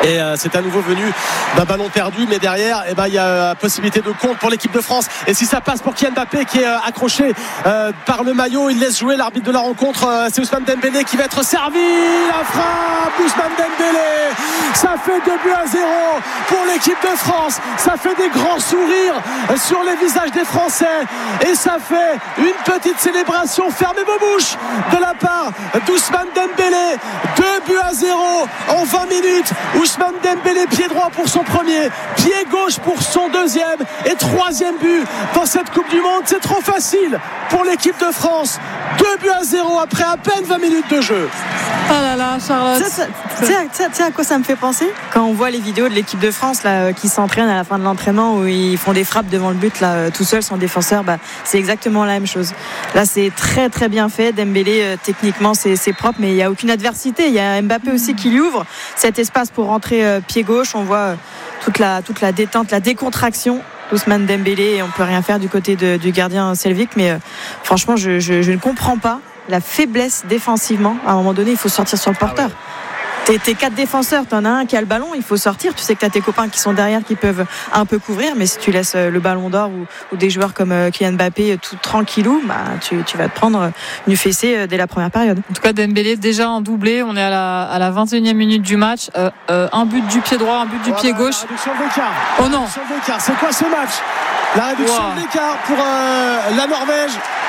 S2: Et euh, c'est à nouveau venu d'un ballon perdu, mais derrière, eh ben, il y a possibilité de compte pour l'équipe de France. Et si ça passe pour Kylian Mbappé qui est euh, accroché euh, par le maillot, il laisse jouer l'arbitre de la rencontre. Euh, c'est Ousmane Dembélé qui va être servi. La frappe, Ousmane Dembélé. Ça fait deux buts à zéro pour l'équipe de France. Ça fait des grands sourires sur les visages des Français. Et ça fait une petite célébration. Fermez vos bouches de la part d'Ousmane Dembélé. Deux buts à zéro en vingt minutes. Ousmane Dembélé, pied droit pour son premier, pied gauche pour son deuxième et troisième but dans cette Coupe du Monde. C'est trop facile pour l'équipe de France. Deux buts à zéro après à peine vingt minutes de jeu.
S3: Oh là là, Charlotte. Tu sais à quoi ça me fait penser quand on voit les vidéos de l'équipe de France là, qui s'entraînent à la fin de l'entraînement où ils font des frappes devant le but là, tout seul sans défenseur. Bah, c'est exactement la même chose. Là, c'est très très bien fait. Dembélé, euh, techniquement, c'est, c'est propre, mais il n'y a aucune adversité. Il y a Mbappé aussi qui lui ouvre cet espace pour rentrer euh, pied gauche. On voit euh, toute la toute la détente, la décontraction d'Ousmane Dembélé, et on peut rien faire du côté de, du gardien Selvic. Mais euh, franchement, je, je, je ne comprends pas la faiblesse défensivement. À un moment donné, il faut sortir sur le porteur. Ah ouais. T'es, t'es quatre défenseurs, t'en as un qui a le ballon, il faut sortir. Tu sais que t'as tes copains qui sont derrière qui peuvent un peu couvrir, mais si tu laisses le ballon d'or ou, ou des joueurs comme Kylian Mbappé tout tranquillou, bah, tu, tu vas te prendre une fessée dès la première période.
S1: En tout cas, Dembélé déjà en doublé. On est à la, à la vingt et unième minute du match. Euh, euh, un but du pied droit, un but du
S2: voilà,
S1: pied gauche.
S2: La réduction de l'écart.
S1: Oh non.
S2: La réduction de l'écart. C'est quoi ce match? La réduction wow. de l'écart pour euh, la Norvège.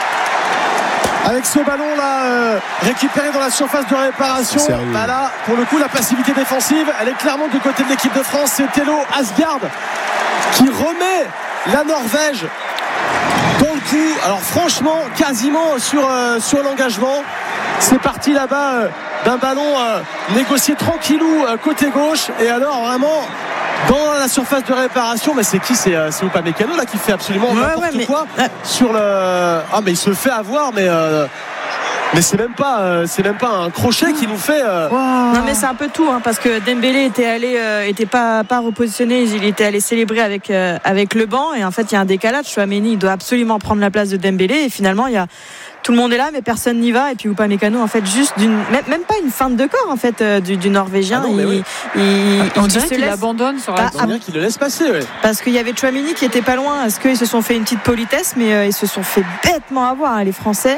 S2: Avec ce ballon là euh, récupéré dans la surface de réparation, bah là pour le coup la passivité défensive elle est clairement du côté de l'équipe de France. C'est Thelo Asgard qui remet la Norvège dans le coup. Alors franchement quasiment sur, euh, sur l'engagement. C'est parti là-bas euh, d'un ballon euh, négocié tranquillou euh, côté gauche, et alors vraiment dans la surface de réparation, mais c'est qui? C'est, c'est Upamecano là qui fait absolument ouais, n'importe ouais, mais... quoi sur le. Ah mais il se fait avoir, mais euh... mais c'est même pas, euh, c'est même pas un crochet qui nous fait. Euh...
S3: Wow. Non mais c'est un peu tout, hein, parce que Dembélé était allé, euh, était pas pas repositionné, il était allé célébrer avec euh, avec le banc, et en fait il y a un décalage. Chouameni il doit absolument prendre la place de Dembélé, et finalement il y a tout le monde est là, mais personne n'y va. Et puis Upamecano, en fait, juste d'une, même pas une feinte de corps, en fait, euh, du, du Norvégien.
S1: Ah non,
S3: il,
S1: oui.
S3: il, il,
S1: on
S3: il
S1: dirait qu'il
S3: laisse...
S1: abandonne sur la.
S2: Bah, on dirait qu'il le laisse passer. Ouais.
S3: Parce qu'il y avait Chouameni qui était pas loin. Est-ce qu'ils se sont fait une petite politesse, mais euh, ils se sont fait bêtement avoir, hein, les Français.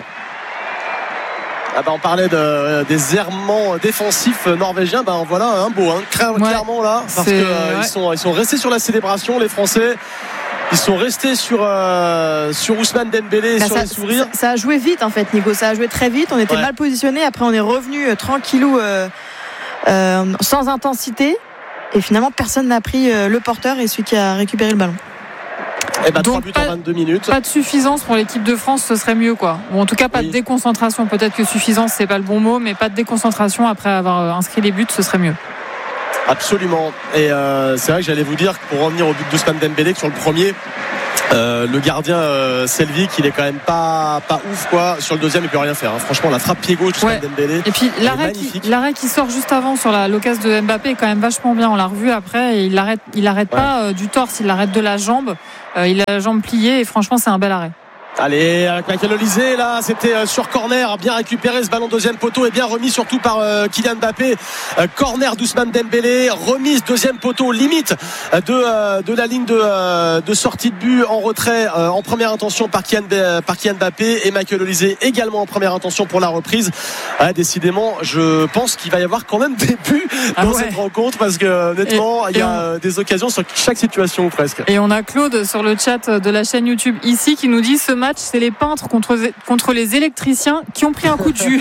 S2: Ah bah on parlait de, des errements défensifs norvégiens. Bah voilà un beau, hein, clairement ouais, là, parce qu'ils euh, ouais. sont, ils sont restés sur la célébration, les Français. Ils sont restés sur, euh, sur Ousmane Dembélé, bah sur
S3: ça,
S2: les sourires.
S3: Ça, ça a joué vite en fait, Nico. Ça a joué très vite. On était ouais. mal positionnés. Après, on est revenu euh, tranquillou, euh, euh, sans intensité. Et finalement, personne n'a pris euh, le porteur et celui qui a récupéré le ballon.
S2: Et bah,
S1: donc
S2: trois buts
S1: pas,
S2: en vingt-deux minutes.
S1: Pas de suffisance pour l'équipe de France, ce serait mieux quoi. Ou en tout cas pas oui. de déconcentration. Peut-être que suffisance c'est pas le bon mot, mais pas de déconcentration après avoir inscrit les buts, ce serait mieux.
S2: Absolument. Et euh, c'est vrai que j'allais vous dire que pour revenir au but d'Ousmane Dembélé, que sur le premier, euh, le gardien euh, Selvic, il est quand même pas pas ouf quoi. Sur le deuxième, il peut rien faire. Hein. Franchement, la frappe pied gauche d'Ousmane ouais. Dembélé.
S1: Et puis l'arrêt qui, l'arrêt qui sort juste avant sur la l'occasion de Mbappé est quand même vachement bien. On l'a revu après et il l'arrête, il l'arrête ouais. pas euh, du torse, il l'arrête de la jambe. Euh, il a la jambe pliée et franchement, c'est un bel arrêt.
S2: Allez, avec Michael Olise, là, c'était euh, sur corner, bien récupéré ce ballon deuxième poteau et bien remis surtout par euh, Kylian Mbappé. Euh, corner d'Ousmane Dembélé, remise deuxième poteau, limite euh, de euh, de la ligne de euh, de sortie de but en retrait euh, en première intention par Kylian euh, par Kylian Mbappé, et Michael Olise également en première intention pour la reprise. Euh, décidément, je pense qu'il va y avoir quand même des buts ah dans ouais. cette rencontre, parce que honnêtement, il y a on... des occasions sur chaque situation presque.
S1: Et on a Claude sur le chat de la chaîne YouTube ici qui nous dit: ce match c'est les peintres contre, contre les électriciens qui ont pris un coup de jus.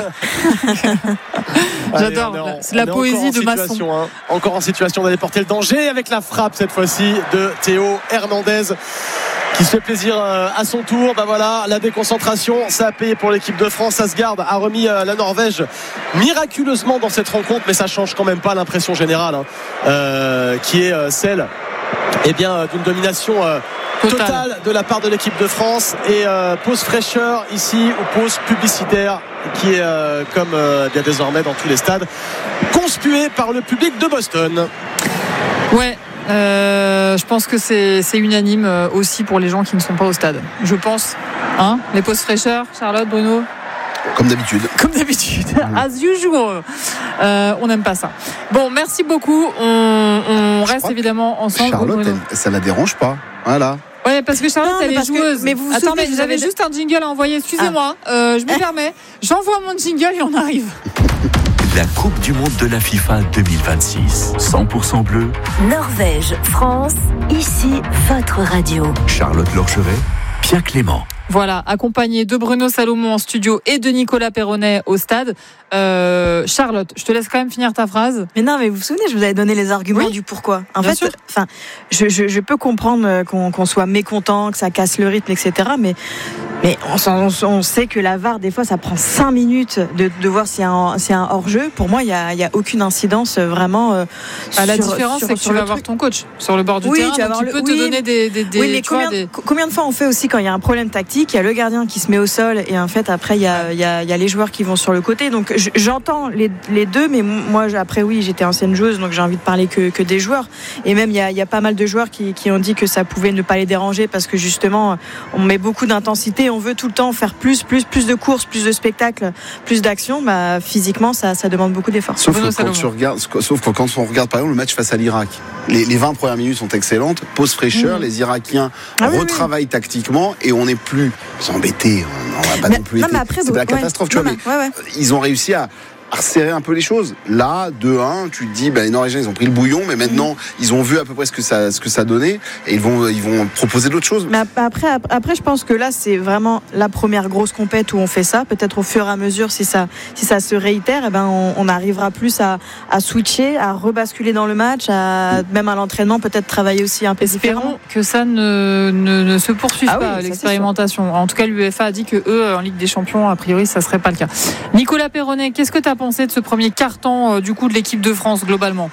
S1: J'adore. Allez, en, c'est la poésie de Masson.
S2: Hein, encore en situation d'aller porter le danger avec la frappe cette fois-ci de Théo Hernandez qui se fait plaisir à son tour. Bah voilà, la déconcentration, ça a payé pour l'équipe de France. Asgard a remis la Norvège miraculeusement dans cette rencontre, mais ça change quand même pas l'impression générale, hein, euh, qui est celle eh bien, d'une domination euh, Total. Total de la part de l'équipe de France. Et euh, pause fraîcheur ici, ou pause publicitaire, qui est euh, comme euh, bien désormais dans tous les stades, conspuée par le public de Boston.
S1: Ouais, euh, je pense que c'est, c'est unanime aussi pour les gens qui ne sont pas au stade. Je pense, hein, les pauses fraîcheurs, Charlotte, Bruno.
S4: Comme d'habitude.
S1: Comme d'habitude. As usual. Euh, on n'aime pas ça. Bon, merci beaucoup. On, on reste évidemment ensemble.
S4: Charlotte, elle, ça la dérange pas. Voilà.
S1: Ouais, parce que Charlotte, non, elle est joueuse.
S3: Que, mais vous vous
S1: Attends,
S3: souvenez,
S1: mais j'avais juste un jingle à envoyer. Excusez-moi. Ah. Euh, je me permets. J'envoie mon jingle et on arrive.
S5: La Coupe du Monde de la FIFA deux mille vingt-six. cent pour cent bleu.
S6: Norvège, France. Ici, votre radio.
S5: Charlotte Lorcheret, Pierre Clément.
S1: Voilà, accompagné de Bruno Salomon en studio et de Nicolas Perronnet au stade. Euh, Charlotte, je te laisse quand même finir ta phrase.
S3: Mais non, mais vous vous souvenez, je vous avais donné les arguments oui, du pourquoi. En fait, enfin, je, je, je peux comprendre qu'on, qu'on soit mécontent, que ça casse le rythme, et cetera. Mais Mais on, on, on sait que la V A R, des fois, ça prend cinq minutes de, de voir s'il y a un, s'il y a un hors-jeu. Pour moi, il n'y a, il y a aucune incidence vraiment. Euh,
S1: ah, sur, la différence, sur, c'est que tu vas voir ton coach sur le bord du
S3: oui,
S1: terrain.
S3: Tu, vas
S1: donc il
S3: le,
S1: peut
S3: oui,
S1: te donner des. des, des
S3: oui, mais combien,
S1: des...
S3: combien de fois on fait aussi quand il y a un problème tactique, il y a le gardien qui se met au sol et en fait, après, il y a, il y a, il y a les joueurs qui vont sur le côté. Donc, j'entends les, les deux, mais moi, après, oui, j'étais ancienne joueuse, donc j'ai envie de parler que, que des joueurs. Et même, il y, a, il y a pas mal de joueurs qui, qui ont dit que ça pouvait ne pas les déranger parce que justement, on met beaucoup d'intensité, on veut tout le temps faire plus, plus, plus de courses, plus de spectacles, plus d'actions. Bah, physiquement, ça, ça demande beaucoup d'efforts.
S4: Sauf que, quand tu regardes, sauf que quand on regarde par exemple le match face à l'Irak, les, les vingt premières minutes sont excellentes, pause fraîcheur, mmh. les Irakiens ah, retravaillent oui, oui. tactiquement et on n'est plus embêtés. On n'a pas mais, non plus non, été. Après, c'est de la ouais, catastrophe, tu vois. Mais ouais, ouais. Ils ont réussi à à resserrer un peu les choses. Là, deux un, tu te dis, ben, les Norvégiens, ils ont pris le bouillon, mais maintenant, mmh. ils ont vu à peu près ce que ça, ce que ça donnait, et ils vont, ils vont proposer d'autres choses.
S3: Mais après, après, je pense que là, c'est vraiment la première grosse compète où on fait ça. Peut-être au fur et à mesure, si ça, si ça se réitère, eh ben, on, on arrivera plus à, à switcher, à rebasculer dans le match, à, même à l'entraînement, peut-être travailler aussi un peu
S1: Espérons
S3: différemment.
S1: que ça ne, ne, ne se poursuive
S3: ah
S1: pas,
S3: oui,
S1: l'expérimentation. En tout cas, l'UEFA a dit que eux, en Ligue des Champions, a priori, ça serait pas le cas. Nicolas Perronnet, qu'est-ce que tu as pensé de ce premier carton euh, du coup de l'équipe de France globalement?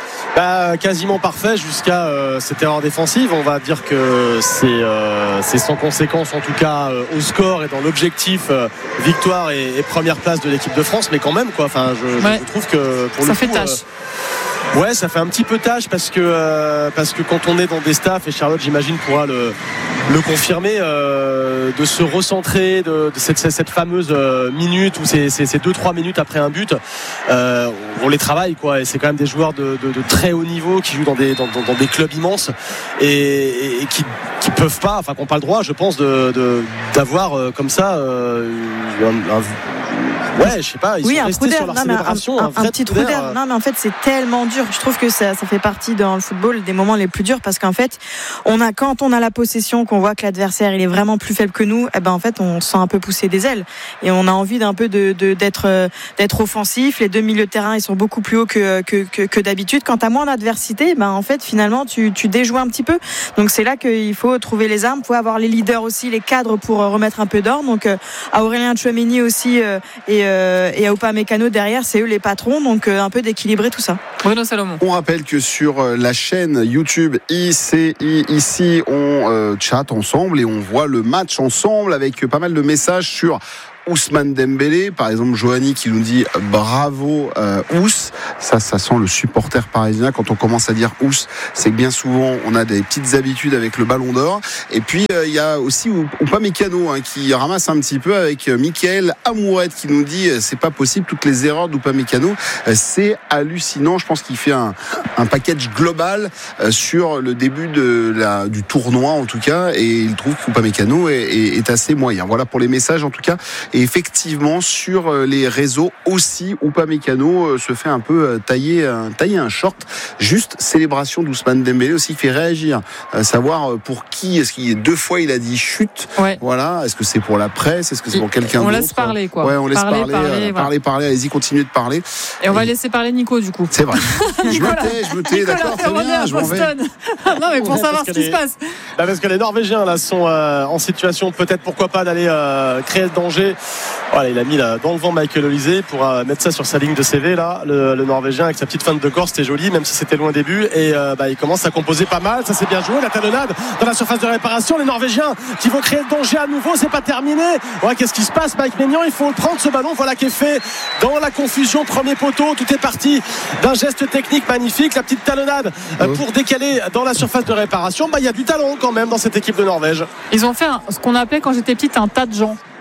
S2: Bah, quasiment parfait jusqu'à euh, cette erreur défensive. On va dire que c'est, euh, c'est sans conséquence en tout cas euh, au score et dans l'objectif euh, victoire et, et première place de l'équipe de France, mais quand même quoi. Enfin, je, ouais. je trouve que pour
S1: ça
S2: le
S1: fait
S2: coup,
S1: tâche.
S2: Euh, ouais, ça fait un petit peu tâche parce que euh, parce que quand on est dans des staffs, et Charlotte j'imagine pourra le le confirmer, euh, de se recentrer de, de cette, cette fameuse euh, minute ou ces, ces, ces deux trois minutes après un but, euh, on les travaille quoi, et c'est quand même des joueurs de, de, de très haut niveau qui jouent dans des, dans, dans, dans des clubs immenses et, et qui qui peuvent pas, enfin qu'on n'a pas le droit je pense de, de, d'avoir euh, comme ça euh, un, un ouais, je sais pas, ils
S3: oui,
S2: sont
S3: un
S2: restés sur leur
S3: non,
S2: célébration.
S3: Un, un,
S2: un, un
S3: petit trou d'air. Non, mais en fait, c'est tellement dur. Je trouve que ça, ça fait partie dans le football des moments les plus durs parce qu'en fait, on a, quand on a la possession, qu'on voit que l'adversaire il est vraiment plus faible que nous, eh ben en fait, on se sent un peu pousser des ailes et on a envie d'un peu de, de d'être d'être offensif. Les deux milieux de terrain, ils sont beaucoup plus hauts que que, que, que d'habitude. Quand t'as moins d'adversité, ben en fait, finalement, tu tu déjoues un petit peu. Donc c'est là qu'il faut trouver les armes, faut avoir les leaders aussi, les cadres pour remettre un peu d'ordre. Donc à Aurélien Tchouameni aussi euh, et euh, et à Upamecano derrière, c'est eux les patrons, donc euh, un peu d'équilibrer tout ça.
S1: Bruno Salomon.
S4: On rappelle que sur la chaîne YouTube I C I ici, on euh, chatte ensemble et on voit le match ensemble avec pas mal de messages sur Ousmane Dembélé, par exemple Johanny qui nous dit bravo euh, Ous, ça ça sent le supporter parisien. Quand on commence à dire Ous, c'est que bien souvent on a des petites habitudes avec le ballon d'or. Et puis il euh, y a aussi Upamecano hein, qui ramasse un petit peu avec euh, Mickaël Amourette qui nous dit euh, c'est pas possible, toutes les erreurs d'Upamecano, euh, c'est hallucinant. Je pense qu'il fait un, un package global euh, sur le début de la, du tournoi en tout cas, et il trouve qu'Upamecano est, est, est assez moyen. Voilà pour les messages en tout cas. Et effectivement, sur les réseaux aussi, Upamecano se fait un peu tailler, tailler un short. Juste célébration d'Ousmane Dembélé aussi qui fait réagir. À savoir pour qui, est-ce qu'il y a deux fois il a dit chute.
S1: Ouais.
S4: Voilà. Est-ce que c'est pour la presse? Est-ce que c'est pour quelqu'un
S1: on
S4: d'autre?
S1: On laisse parler quoi.
S4: Ouais, on laisse
S1: parler,
S4: parler,
S1: parler,
S4: euh,
S1: voilà.
S4: parler, parler. Allez-y, continuez de parler.
S1: Et on va laisser parler Nico du coup.
S4: C'est vrai. je me tais, je me tais, d'accord, très bien, je m'en vais.
S1: Non mais pour ouais, savoir ce qui les... se passe.
S2: Bah parce que les Norvégiens là sont euh, en situation peut-être pourquoi pas d'aller euh, créer le danger. Voilà, il a mis là, dans le vent Michael Olise pour euh, mettre ça sur sa ligne de C V là, le, le Norvégien avec sa petite feinte de corps, c'était joli même si c'était loin au début et euh, bah, il commence à composer pas mal, ça c'est bien joué, la talonnade dans la surface de réparation, les Norvégiens qui vont créer le danger à nouveau, c'est pas terminé. Ouais, qu'est-ce qui se passe Mike Maignan, il faut prendre ce ballon, voilà qui est fait dans la confusion, premier poteau, tout est parti d'un geste technique magnifique, la petite talonnade euh, pour décaler dans la surface de réparation. Bah il y a du talent quand même dans cette équipe de Norvège.
S1: Ils ont fait un, ce qu'on appelait quand j'étais petite un tas de gens.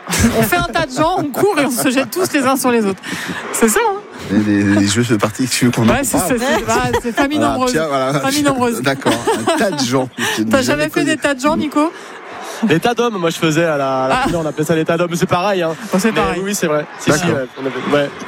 S1: On fait un tas de gens, on court et on se jette tous les uns sur les autres. C'est ça, hein.
S4: Les, les jeux de partie que tu veux qu'on
S1: ouais,
S4: en
S1: c'est,
S4: parle.
S1: c'est, c'est, bah, c'est famille
S4: Voilà,
S1: nombreuse.
S4: Pierre, voilà.
S1: Famille nombreuse.
S4: D'accord, un tas de gens.
S1: T'as jamais fait des tas de gens, Nico?
S2: L'état d'homme, moi je faisais à la, à la
S1: Ah.
S2: finale, on appelait ça l'état d'homme, c'est pareil. Hein.
S1: Bon, c'est
S2: Mais
S1: pareil.
S2: Oui, c'est vrai. Si, si, ouais, on avait- ouais.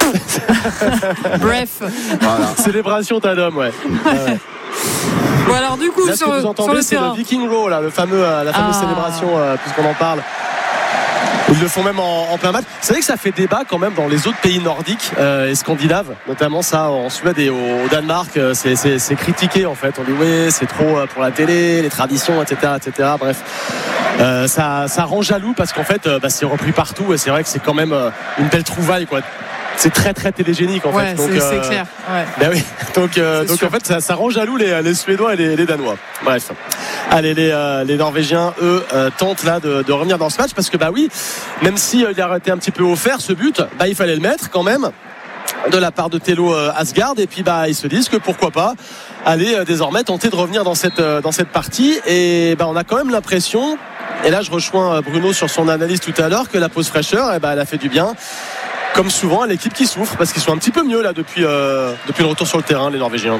S1: Bref.
S4: Voilà.
S2: Célébration tas d'homme, ouais. ouais.
S1: Bon, alors, du coup,
S2: Là, ce
S1: sur,
S2: que vous
S1: sur
S2: entendez,
S1: le
S2: c'est
S1: terrain.
S2: le Viking Row, là, le fameux, euh, la fameuse
S1: Ah.
S2: célébration, euh, puisqu'on en parle. Ils le font même en, en plein match. C'est vrai que ça fait débat quand même dans les autres pays nordiques euh, et scandinaves, notamment ça en Suède et au, au Danemark. euh, C'est, c'est, c'est critiqué en fait. On dit oui, c'est trop euh, pour la télé, les traditions, et cetera, et cetera. Bref, euh, ça, ça rend jaloux parce qu'en fait, euh, bah, c'est repris partout et c'est vrai que c'est quand même euh, une belle trouvaille, quoi. C'est très très télégénique en
S1: Ouais,
S2: fait. Donc,
S1: c'est,
S2: euh,
S1: c'est clair. Ouais.
S2: Ben oui, donc, euh,
S1: C'est
S2: donc
S1: sûr.
S2: en fait ça, ça rend jaloux les, les Suédois et les, les Danois. Bref, allez les, euh, les Norvégiens eux euh, tentent là de, de revenir dans ce match parce que bah oui, même si euh, il a été un petit peu offert ce but, bah il fallait le mettre quand même de la part de Thello euh, Asgard et puis bah ils se disent que pourquoi pas aller euh, désormais tenter de revenir dans cette euh, dans cette partie et bah on a quand même l'impression et là je rejoins Bruno sur son analyse tout à l'heure que la pause fraîcheur eh bah, elle a fait du bien. Comme souvent à l'équipe qui souffre parce qu'ils sont un petit peu mieux là depuis, euh, depuis le retour sur le terrain les Norvégiens.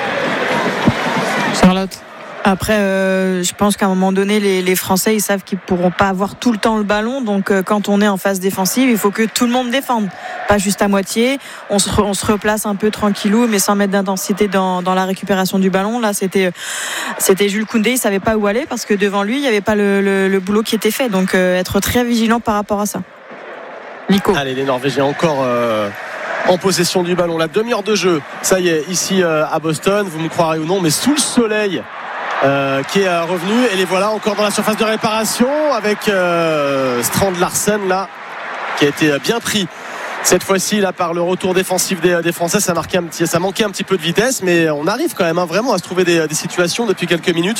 S1: Charlotte.
S3: Après, euh, je pense qu'à un moment donné, les, les Français, ils savent qu'ils pourront pas avoir tout le temps le ballon. Donc, euh, quand on est en phase défensive, il faut que tout le monde défende, pas juste à moitié. On se, re, on se replace un peu tranquillou, mais sans mettre d'intensité dans, dans la récupération du ballon. Là, c'était, c'était Jules Koundé, il savait pas où aller parce que devant lui, il y avait pas le, le, le boulot qui était fait. Donc, euh, être très vigilant par rapport à ça.
S1: Nico.
S2: Allez, les Norvégiens encore euh, en possession du ballon. La demi-heure de jeu, ça y est, ici euh, à Boston, vous me croirez ou non, mais sous le soleil. Euh, qui est euh, revenu et les voilà encore dans la surface de réparation avec euh, Strand Larsen là qui a été bien pris cette fois-ci là par le retour défensif des, des Français. Ça, marquait un petit, ça manquait un petit peu de vitesse mais on arrive quand même hein, vraiment à se trouver des, des situations depuis quelques minutes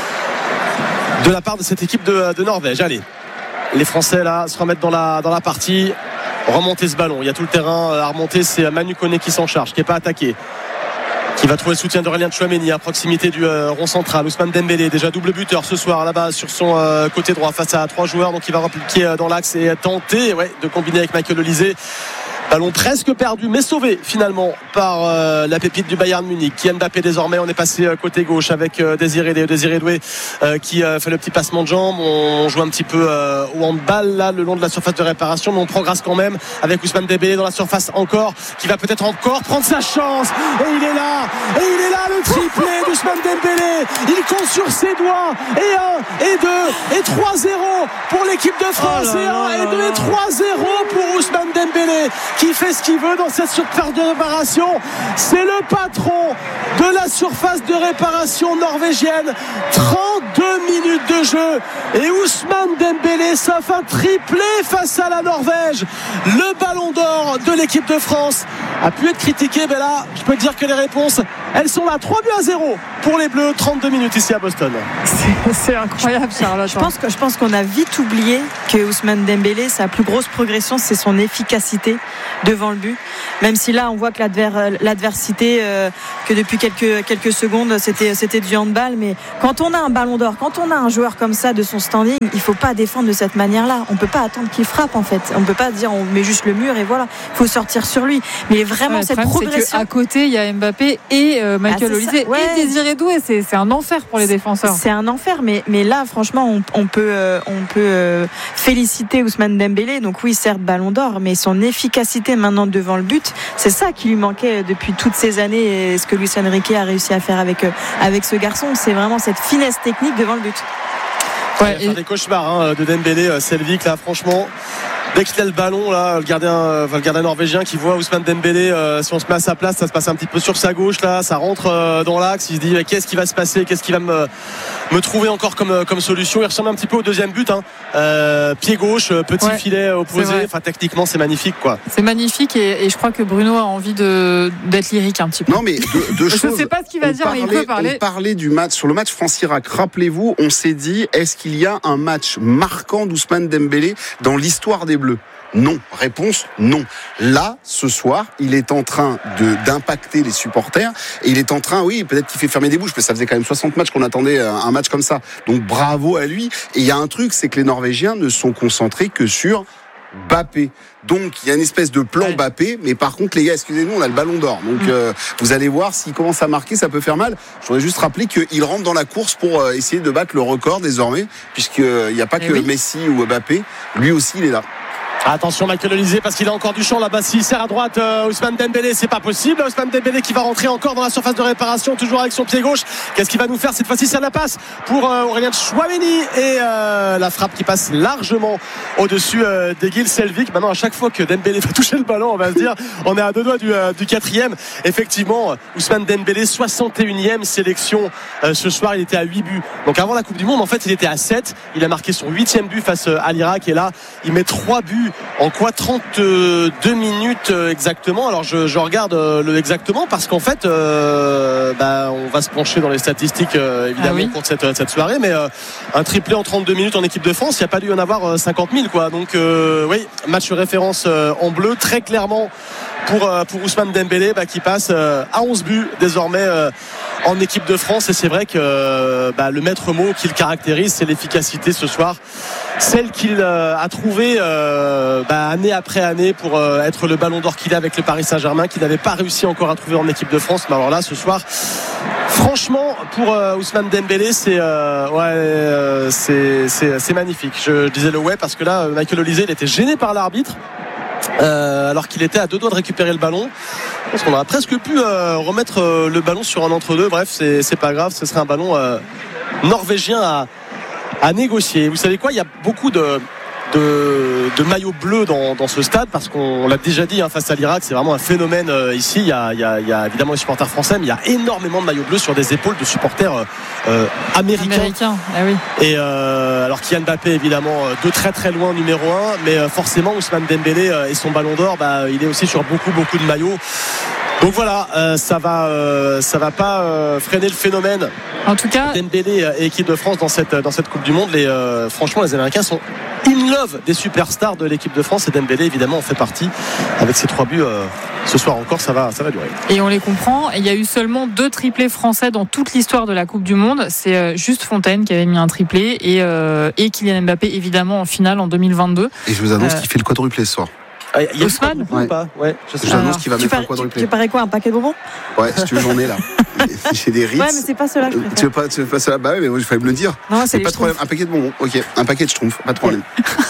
S2: de la part de cette équipe de, de Norvège. Allez, les Français là se remettent dans la, dans la partie, remonter ce ballon, il y a tout le terrain à remonter, c'est Manu Koné qui s'en charge, qui n'est pas attaqué, qui va trouver le soutien d'Aurélien Tchouaméni à proximité du euh, rond central. Ousmane Dembélé, déjà double buteur ce soir là-bas sur son euh, côté droit face à trois joueurs, donc il va repliquer euh, dans l'axe et tenter ouais, de combiner avec Michael Olise. Ballon presque perdu mais sauvé finalement par euh, la pépite du Bayern Munich. Kylian Mbappé désormais, on est passé euh, côté gauche avec euh, Désiré, Désiré Doué euh, qui euh, fait le petit passement de jambes. On joue un petit peu euh, au handball là le long de la surface de réparation mais on progresse quand même avec Ousmane Dembélé dans la surface encore qui va peut-être encore prendre sa chance et il est là et il est là le triplé d'Ousmane Dembélé. Il compte sur ses doigts et un et deux et trois zéro pour l'équipe de France
S1: oh là
S2: et un
S1: là
S2: et deux
S1: là.
S2: et trois zéro pour Ousmane Dembélé qui fait ce qu'il veut dans cette surface de réparation. C'est le patron de la surface de réparation norvégienne. Trente-deux minutes de jeu et Ousmane Dembélé s'offre un triplé face à la Norvège. Le ballon d'or de l'équipe de France a pu être critiqué, mais là je peux te dire que les réponses elles sont là. Trois buts à zéro pour les Bleus. Trente-deux minutes ici à Boston.
S1: C'est, c'est incroyable, Charlotte.
S3: Je pense, que, je pense qu'on a vite oublié que Ousmane Dembélé, sa plus grosse progression, c'est son efficacité devant le but. Même si là, on voit que l'adver, l'adversité, euh, que depuis quelques, quelques secondes, c'était, c'était du handball. Mais quand on a un ballon d'or, quand on a un joueur comme ça de son standing, il ne faut pas défendre de cette manière-là. On ne peut pas attendre qu'il frappe, en fait. On ne peut pas dire on met juste le mur et voilà. Il faut sortir sur lui. Mais vraiment,
S1: Ouais,
S3: cette
S1: le problème,
S3: progression.
S1: c'est qu'à côté, il y a Mbappé et euh, Michael
S3: Ah, c'est
S1: Olise
S3: ça. Ouais.
S1: et Désiré Doué. C'est, c'est un enfer pour les défenseurs.
S3: C'est un enfer, mais, mais là, franchement, on, on peut, euh, on peut euh, féliciter Ousmane Dembélé. Donc oui, certes, ballon d'or, mais son efficacité maintenant devant le but, c'est ça qui lui manquait depuis toutes ces années. Et ce que Luis Enrique a réussi à faire avec, euh, avec ce garçon, c'est vraiment cette finesse technique devant le but.
S1: Ouais,
S2: Il va faire des cauchemars hein, de Dembélé, euh, Selvik là franchement. Dès qu'il a le ballon, là, le gardien, euh, enfin, le gardien norvégien qui voit Ousmane Dembélé, euh, si on se met à sa place, ça se passe un petit peu sur sa gauche, là, ça rentre euh, dans l'axe. Il se dit mais qu'est-ce qui va se passer, qu'est-ce qui va me, me trouver encore comme, comme solution. Il ressemble un petit peu au deuxième but, hein. euh, pied gauche, petit
S1: ouais,
S2: filet opposé. Enfin, techniquement, c'est magnifique, quoi.
S1: C'est magnifique et, et je crois que Bruno a envie de, d'être lyrique un petit peu.
S4: Non, mais deux, deux
S1: Je
S4: choses.
S1: sais pas ce qu'il va
S4: on
S1: dire,
S4: parlait,
S1: mais il peut parler.
S4: On parlait du match, sur le match France-Irak. Rappelez-vous, on s'est dit, est-ce qu'il y a un match marquant d'Ousmane Dembélé dans l'histoire des Bleus? Non. Réponse, non. Là, ce soir, il est en train de, d'impacter les supporters et il est en train, oui, peut-être qu'il fait fermer des bouches, mais ça faisait quand même soixante matchs qu'on attendait un match comme ça. Donc bravo à lui. Et il y a un truc, c'est que les Norvégiens ne sont concentrés que sur Bappé. Donc il y a une espèce de plan ouais. Bappé, mais par contre les gars, excusez-nous, on a le ballon d'or. Donc mmh. euh, vous allez voir, s'il commence à marquer, ça peut faire mal. Je voudrais juste rappeler qu'il rentre dans la course pour euh, essayer de battre le record désormais, puisqu'il n'y a pas Et que oui. Messi ou Bappé, lui aussi il est là.
S2: Attention Michael Olise parce qu'il a encore du champ là-bas. S'il sert à droite, euh, Ousmane Dembélé, c'est pas possible. Ousmane Dembélé qui va rentrer encore dans la surface de réparation, toujours avec son pied gauche. Qu'est-ce qu'il va nous faire cette fois-ci? C'est la passe pour euh, Aurélien Tchouaméni et euh, la frappe qui passe largement au-dessus euh, d'Egil Selvik. Maintenant, à chaque fois que Dembélé va toucher le ballon, on va se dire, on est à deux doigts du, euh, du quatrième. Effectivement, Ousmane Dembélé, soixante et unième sélection euh, ce soir. Il était à huit buts. Donc avant la Coupe du Monde, en fait, il était à sept. Il a marqué son huitième but face à l'Irak et là, il met trois buts. En quoi trente-deux minutes exactement. Alors je, je regarde le exactement parce qu'en fait euh, bah, on va se pencher dans les statistiques euh, évidemment ah oui. pour cette, cette soirée, mais euh, un triplé en trente-deux minutes en équipe de France, il n'y a pas dû y en avoir cinquante mille quoi. Donc euh, oui, match référence euh, en bleu très clairement pour, euh, pour Ousmane Dembélé bah, qui passe euh, à onze buts désormais euh, en équipe de France. Et c'est vrai que euh, bah, le maître mot qui le caractérise, c'est l'efficacité ce soir, celle qu'il euh, a trouvée euh, bah, année après année pour euh, être le ballon d'or qu'il a avec le Paris Saint-Germain, qu'il n'avait pas réussi encore à trouver en équipe de France. Mais alors là ce soir, franchement pour euh, Ousmane Dembélé c'est, euh, ouais, euh, c'est, c'est, c'est magnifique. Je, je disais le ouais parce que là Michael Olise il était gêné par l'arbitre Euh, alors qu'il était à deux doigts de récupérer le ballon. Je pense qu'on aurait presque pu euh, remettre euh, le ballon sur un entre-deux. Bref, c'est, c'est pas grave, ce serait un ballon euh, norvégien à, à négocier. Vous savez quoi, il y a beaucoup de De, de maillots bleus dans, dans ce stade parce qu'on l'a déjà dit hein, face à l'Irak, c'est vraiment un phénomène euh, ici. Il y, a, il, y a, il y a évidemment les supporters français, mais il y a énormément de maillots bleus sur des épaules de supporters euh, américains.
S1: Américain. Ah oui.
S2: Et euh, alors Kylian Mbappé évidemment de très très loin numéro un, mais euh, forcément Ousmane Dembélé euh, et son ballon d'or, bah, il est aussi sur beaucoup beaucoup de maillots. Donc voilà, euh, ça va, euh, ça va pas euh, freiner le phénomène.
S1: En tout cas,
S2: Dembélé et équipe de France dans cette dans cette Coupe du Monde. Les, euh, franchement, les Américains sont in love des superstars de l'équipe de France et Dembélé évidemment en fait partie. Avec ses trois buts euh, ce soir encore, ça va, ça va durer.
S1: Et on les comprend. Il y a eu seulement deux triplés français dans toute l'histoire de la Coupe du Monde. C'est euh, juste Fontaine qui avait mis un triplé et euh, et Kylian Mbappé évidemment en finale en deux mille vingt-deux.
S4: Et je vous annonce euh, qu'il fait le quadruplé ce soir.
S2: Ah, il y a
S1: Ousmane
S2: ou pas ouais, je sais.
S4: J'annonce qu'il va mettre par, un quadruplé.
S3: Tu parais quoi, un paquet de bonbons?
S4: Ouais, si tu veux, j'en ai là. J'ai des Ritz.
S3: Ouais, mais c'est pas cela que je préfère.
S4: Tu veux pas, tu veux pas cela? Bah ouais, mais moi, il fallait me le dire.
S3: Non, c'est
S4: pas de problème. Un paquet de bonbons. Ok, un paquet de schtroumpfs, pas de problème.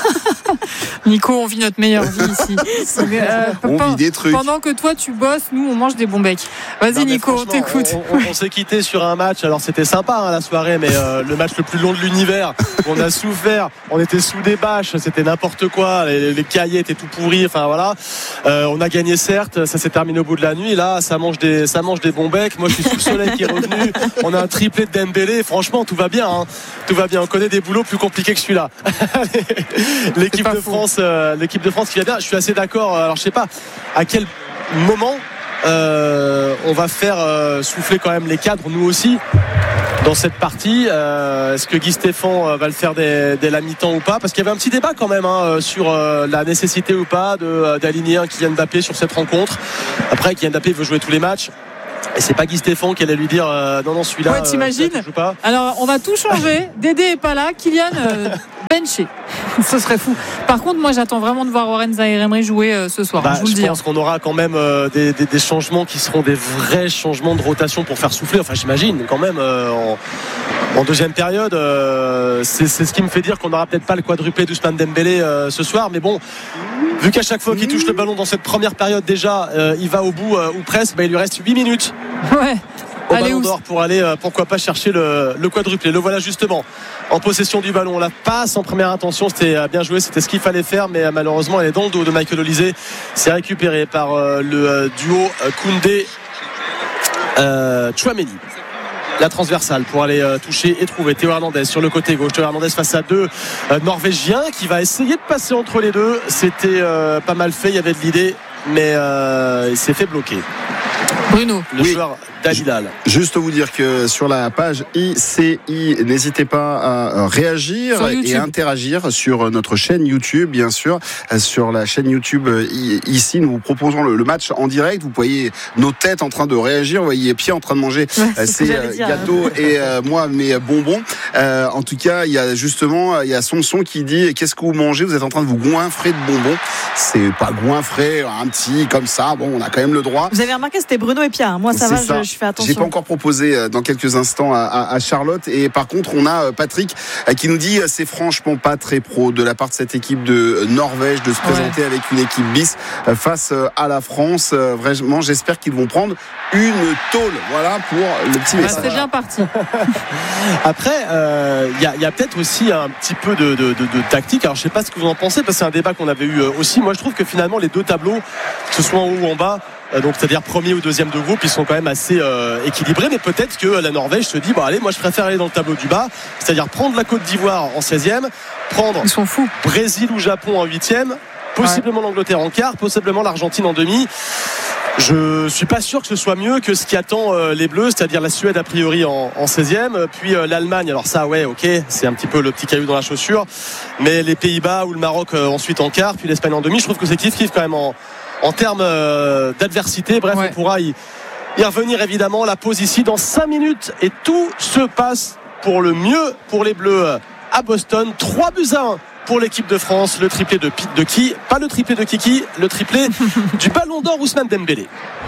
S1: Nico, on vit notre meilleure vie ici.
S4: Euh, on
S1: pendant,
S4: vit des trucs.
S1: Pendant que toi tu bosses, nous on mange des bons becs. Vas-y non, Nico, on t'écoute.
S2: On, on, on s'est quitté sur un match. Alors c'était sympa hein, la soirée, mais euh, le match le plus long de l'univers. On a souffert. On était sous des bâches. C'était n'importe quoi. Les, les cahiers étaient tout pourris. Enfin voilà. Euh, on a gagné certes. Ça s'est terminé au bout de la nuit. Là, ça mange des, ça mange des bons becs. Moi, je suis sous le soleil qui est revenu. On a un triplé de Dembélé. Franchement, tout va bien. Hein. Tout va bien. On connaît des boulots plus compliqués que celui-là. L'équipe de France, euh, l'équipe de France qui va bien. Je suis assez d'accord. Alors, je sais pas à quel moment euh, on va faire euh, souffler quand même les cadres, nous aussi, dans cette partie. Euh, est-ce que Guy Stéphane va le faire dès, dès la mi-temps ou pas? Parce qu'il y avait un petit débat quand même hein, sur euh, la nécessité ou pas de, d'aligner un Kylian Mbappé sur cette rencontre. Après, Kylian Mbappé veut jouer tous les matchs. Et c'est pas Guy Stéphane qui allait lui dire euh, non non celui-là.
S1: Ouais, t'imagines euh, pas. Alors on va tout changer. Dédé est pas là, Kylian euh, benché. Ce serait fou. Par contre, moi j'attends vraiment de voir Warren Zaïre-Emery jouer euh, ce soir.
S2: Bah,
S1: je vous
S2: je
S1: le dis.
S2: pense qu'on aura quand même euh, des, des, des changements qui seront des vrais changements de rotation pour faire souffler. Enfin, j'imagine quand même euh, en, en deuxième période. Euh, c'est, c'est ce qui me fait dire qu'on n'aura peut-être pas le quadruplé d'Ousmane Dembélé euh, ce soir. Mais bon, vu qu'à chaque fois qu'il touche le ballon dans cette première période déjà, euh, il va au bout euh, ou presque. Bah, il lui reste huit minutes.
S1: Ouais.
S2: Au
S1: Allez,
S2: ballon d'or pour aller euh, pourquoi pas chercher le, le quadruplé. Le voilà justement en possession du ballon. La passe en première intention, c'était euh, bien joué, c'était ce qu'il fallait faire, mais euh, malheureusement elle est dans le dos de Michael Olise. C'est récupéré par euh, le euh, duo euh, Koundé euh, Tchouaméni. La transversale pour aller euh, toucher et trouver Théo Hernandez sur le côté gauche. Théo Hernandez face à deux euh, Norvégiens qui va essayer de passer entre les deux. C'était euh, pas mal fait, il y avait de l'idée, mais euh, il s'est fait bloquer.
S1: Bruno,
S2: le oui. joueur d'Al Hilal.
S4: Juste vous dire que sur la page I C I, n'hésitez pas à réagir et à interagir sur notre chaîne YouTube, bien sûr. Sur la chaîne YouTube ici, nous vous proposons le match en direct. Vous voyez nos têtes en train de réagir. Vous voyez Pierre en train de manger ouais, ses gâteaux et euh, moi mes bonbons. Euh, en tout cas, il y a justement il y a Sonson qui dit qu'est-ce que vous mangez? Vous êtes en train de vous goinfrer de bonbons. C'est pas goinfrer, un petit comme ça. Bon, on a quand même le droit.
S3: Vous avez remarqué, c'était Bruno et Pierre. Moi, ça va, ça. Je, je fais attention.
S4: J'ai pas encore proposé dans quelques instants à, à, à Charlotte. Et par contre, on a Patrick qui nous dit c'est franchement pas très pro de la part de cette équipe de Norvège de se présenter ouais. avec une équipe bis face à la France. Vraiment, j'espère qu'ils vont prendre une tôle. Voilà pour le petit message.
S1: C'est bien parti.
S2: Après, il euh, y, y a peut-être aussi un petit peu de, de, de, de tactique. Alors, je sais pas ce que vous en pensez, parce que c'est un débat qu'on avait eu aussi. Moi, je trouve que finalement, les deux tableaux, que ce soit en haut ou en bas, donc c'est-à-dire premier ou deuxième de groupe, ils sont quand même assez euh, équilibrés, mais peut-être que la Norvège se dit bon allez, moi je préfère aller dans le tableau du bas, c'est-à-dire prendre la Côte d'Ivoire en seizième, prendre
S1: ils sont fous.
S2: Brésil ou Japon en huitième, possiblement ouais. l'Angleterre en quart, possiblement l'Argentine en demi. Je suis pas sûr que ce soit mieux que ce qui attend euh, les Bleus, c'est-à-dire la Suède a priori en, en seizième, puis euh, l'Allemagne. Alors ça, ouais, ok, c'est un petit peu le petit caillou dans la chaussure, mais les Pays-Bas ou le Maroc euh, ensuite en quart, puis l'Espagne en demi. Je trouve que c'est kiff-kiff quand même en En termes euh, d'adversité. Bref, ouais. on pourra y, y revenir évidemment. La pause ici dans cinq minutes et tout se passe pour le mieux pour les Bleus à Boston. trois buts à un pour l'équipe de France. Le triplé de, de qui? Pas le triplé de Kiki, le triplé du Ballon d'Or Ousmane Dembélé.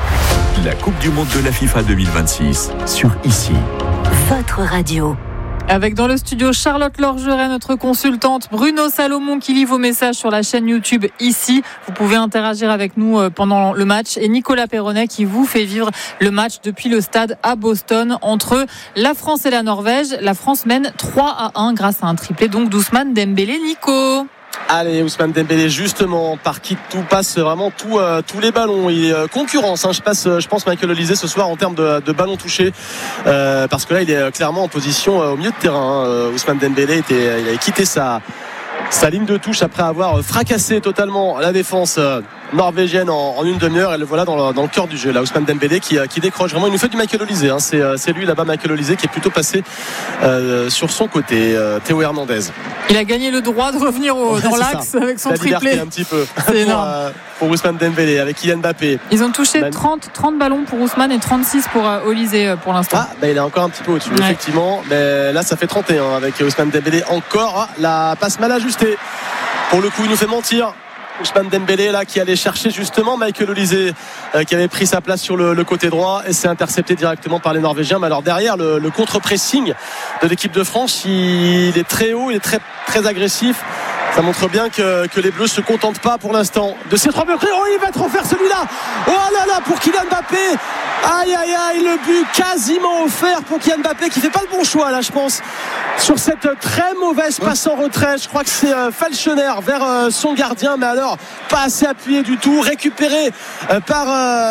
S5: La Coupe du Monde de la FIFA deux mille vingt-six sur ici.
S6: Votre radio.
S1: Avec dans le studio Charlotte Lorgeret, notre consultante, Bruno Salomon qui lit vos messages sur la chaîne YouTube ici. Vous pouvez interagir avec nous pendant le match. Et Nicolas Perronnet qui vous fait vivre le match depuis le stade à Boston entre la France et la Norvège. La France mène trois à un grâce à un triplé donc d'Ousmane Dembélé. Nico.
S2: Allez, Ousmane Dembélé, justement, par qui tout passe vraiment tout, euh, tous les ballons. Il est euh, concurrence, hein, je, passe, je pense Michael Olise ce soir en termes de, de ballons touchés, euh, parce que là il est clairement en position euh, au milieu de terrain. Hein. Ousmane Dembélé était, il avait quitté sa, sa ligne de touche après avoir fracassé totalement la défense euh, norvégienne en, en une demi-heure, et le voilà dans le, dans le cœur du jeu là, Ousmane Dembélé qui, qui décroche vraiment. Il nous fait du Michael Olise, hein. c'est, c'est lui là-bas, Michael Olise, qui est plutôt passé euh, sur son côté. euh, Théo Hernandez,
S1: il a gagné le droit de revenir au, ouais, dans l'axe ça. Avec son
S2: la
S1: triplé
S2: un petit peu
S1: c'est
S2: pour,
S1: énorme
S2: euh, pour Ousmane Dembélé avec Kylian Mbappé.
S1: Ils ont touché Man... trente, trente ballons pour Ousmane et trente-six pour euh, Olise pour l'instant.
S2: Ah bah il est encore un petit peu au-dessus, ouais. effectivement, mais là ça fait trente et un avec Ousmane Dembélé encore. Ah, la passe mal ajustée, pour le coup il nous fait mentir Ousmane Dembélé là qui allait chercher justement Michael Olise euh, qui avait pris sa place sur le, le côté droit, et c'est intercepté directement par les Norvégiens. Mais alors derrière le, le contre-pressing de l'équipe de France, il est très haut, il est très, très agressif. Ça montre bien que, que les Bleus se contentent pas pour l'instant de ces trois buts. Oh, il va trop faire celui-là. Oh là là, pour Kylian Mbappé. Aïe aïe aïe, le but quasiment offert pour Kylian Mbappé qui fait pas le bon choix là, je pense, sur cette très mauvaise passe en retrait. Je crois que c'est euh, Falchener vers euh, son gardien, mais alors pas assez appuyé du tout, récupéré euh, par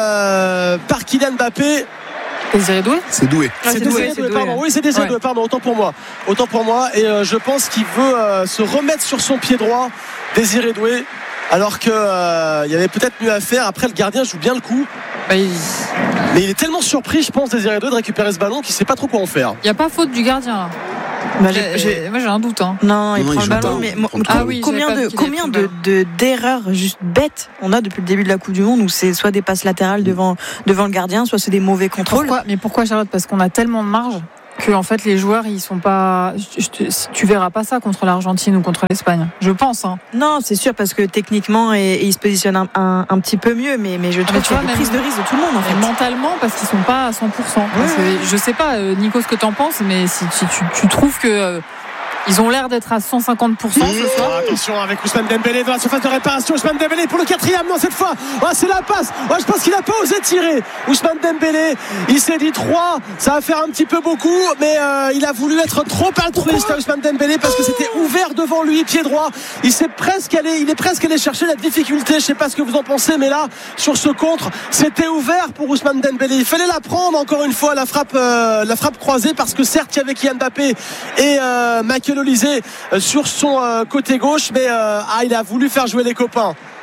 S2: euh, par Kylian Mbappé.
S1: Désiré Doué
S4: C'est Doué.
S1: Ah,
S2: c'est,
S1: c'est
S2: Désiré
S1: Doué,
S2: Doué,
S1: c'est
S2: pardon.
S1: Doué.
S2: Oui, c'est Désiré
S1: ouais.
S2: Doué, pardon, autant pour moi. Autant pour moi. Et euh, je pense qu'il veut euh, se remettre sur son pied droit, Désiré Doué, alors qu'il euh, y avait peut-être mieux à faire. Après, le gardien joue bien le coup.
S1: Bah, il...
S2: Mais il est tellement surpris, je pense, Désiré Doué, de récupérer ce ballon qu'il ne sait pas trop quoi en faire.
S1: Il n'y a pas faute du gardien là. Bah, j'ai, j'ai, moi j'ai un doute hein.
S3: Non, il
S4: non,
S3: prend
S4: il
S3: le ballon,
S4: pas,
S3: mais
S1: ah oui,
S3: combien de combien de, de d'erreurs juste bêtes on a depuis le début de la Coupe du Monde, où c'est soit des passes latérales devant devant le gardien, soit c'est des mauvais contrôles.
S1: Pourquoi, mais pourquoi Charlotte? Parce qu'on a tellement de marge que en fait les joueurs ils sont pas. Je te, tu verras pas ça contre l'Argentine ou contre l'Espagne, je pense. Hein.
S3: Non, c'est sûr, parce que techniquement et, et ils se positionnent un, un, un petit peu mieux, mais mais je trouve qu'il y a des prises de risque de tout le monde en fait.
S1: Mentalement, parce qu'ils sont pas à cent pour cent. Ouais, ouais. Je sais pas, Nico, ce que t'en penses, mais si, si tu, tu trouves que euh, ils ont l'air d'être à cent cinquante pour cent ce soir.
S2: Attention avec Ousmane Dembélé dans la surface de réparation. Ousmane Dembélé pour le quatrième, non cette fois. Oh, c'est la passe. Oh, je pense qu'il a pas osé tirer. Ousmane Dembélé, il s'est dit trois, ça va faire un petit peu beaucoup, mais euh, il a voulu être trop altruiste à Ousmane Dembélé parce que c'était ouvert devant lui, pied droit. Il s'est presque allé, il est presque allé chercher la difficulté. Je sais pas ce que vous en pensez, mais là sur ce contre, c'était ouvert pour Ousmane Dembélé. Il fallait la prendre encore une fois, la frappe, euh, la frappe croisée, parce que certes il y avait Kylian Mbappé et euh, Michael Olise sur son euh, côté gauche, mais euh, ah, il a voulu faire jouer les copains.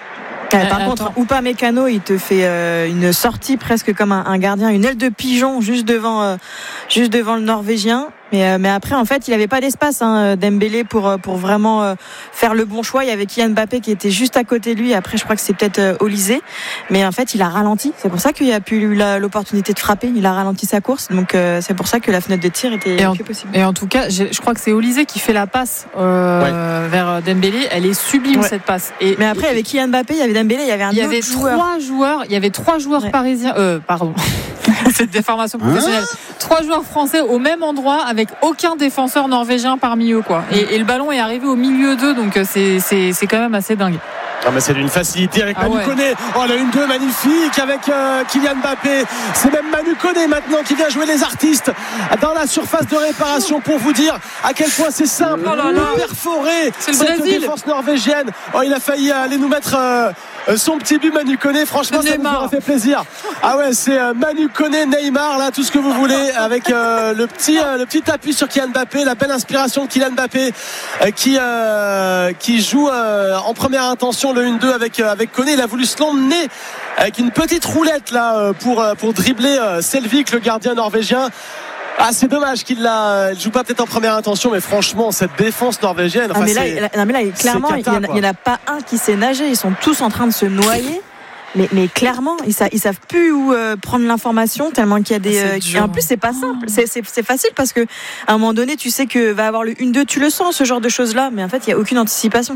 S3: Ouais, par contre, Upamecano, il te fait euh, une sortie presque comme un, un gardien, une aile de pigeon juste devant, euh, juste devant le Norvégien. Mais, euh, mais après, en fait, il n'avait pas d'espace, hein, Dembélé, pour, pour vraiment euh, faire le bon choix. Il y avait Kylian Mbappé qui était juste à côté de lui. Après, je crois que c'est peut-être euh, Olysée. Mais en fait, il a ralenti. C'est pour ça qu'il a pu eu la, l'opportunité de frapper. Il a ralenti sa course. Donc, euh, c'est pour ça que la fenêtre de tir était
S1: en,
S3: plus possible.
S1: Et en tout cas, je crois que c'est Olysée qui fait la passe euh, ouais. vers Dembélé. Elle est sublime, ouais. cette passe. Et,
S3: mais après, il y avait Kylian Mbappé, il y avait Dembélé, il y avait un
S1: il y
S3: autre
S1: avait
S3: joueur.
S1: Trois joueurs. Il y avait trois joueurs ouais. parisiens. Euh, pardon. Cette déformation professionnelle. Hein Trois joueurs français au même endroit avec aucun défenseur norvégien parmi eux, quoi. Et, et le ballon est arrivé au milieu d'eux, donc c'est, c'est, c'est quand même assez dingue.
S2: Ah mais c'est d'une facilité avec ah Manu ouais. Koné. Oh la une deux magnifique avec euh, Kylian Mbappé. C'est même Manu Koné maintenant qui vient jouer les artistes dans la surface de réparation pour vous dire à quel point c'est simple oh là là. de perforer
S1: c'est le
S2: cette
S1: Brésil.
S2: défense norvégienne. Oh il a failli aller nous mettre euh, son petit but Manu Koné. Franchement c'est ça Neymar. Nous aura fait plaisir. Ah ouais c'est euh, Manu Koné, Neymar là tout ce que vous voulez avec euh, le petit euh, le petit appui sur Kylian Mbappé, la belle inspiration de Kylian Mbappé euh, qui euh, qui joue euh, en première intention le un deux avec, avec Koné. Il a voulu se l'emmener avec une petite roulette là pour, pour dribbler Selvik, le gardien norvégien. Ah, c'est dommage qu'il ne joue pas peut-être en première intention, mais franchement, cette défense norvégienne.
S3: Enfin, non, mais là, c'est, non, mais là clairement, cata, il n'y en, en a pas un qui sait nager. Ils sont tous en train de se noyer. Mais, mais clairement, ils savent, ils savent plus où euh, prendre l'information tellement qu'il y a des. Euh, et en plus, c'est pas simple. C'est, c'est, c'est facile parce que à un moment donné, tu sais que va avoir le un deux, tu le sens, ce genre de choses-là. Mais en fait, il n'y a aucune anticipation.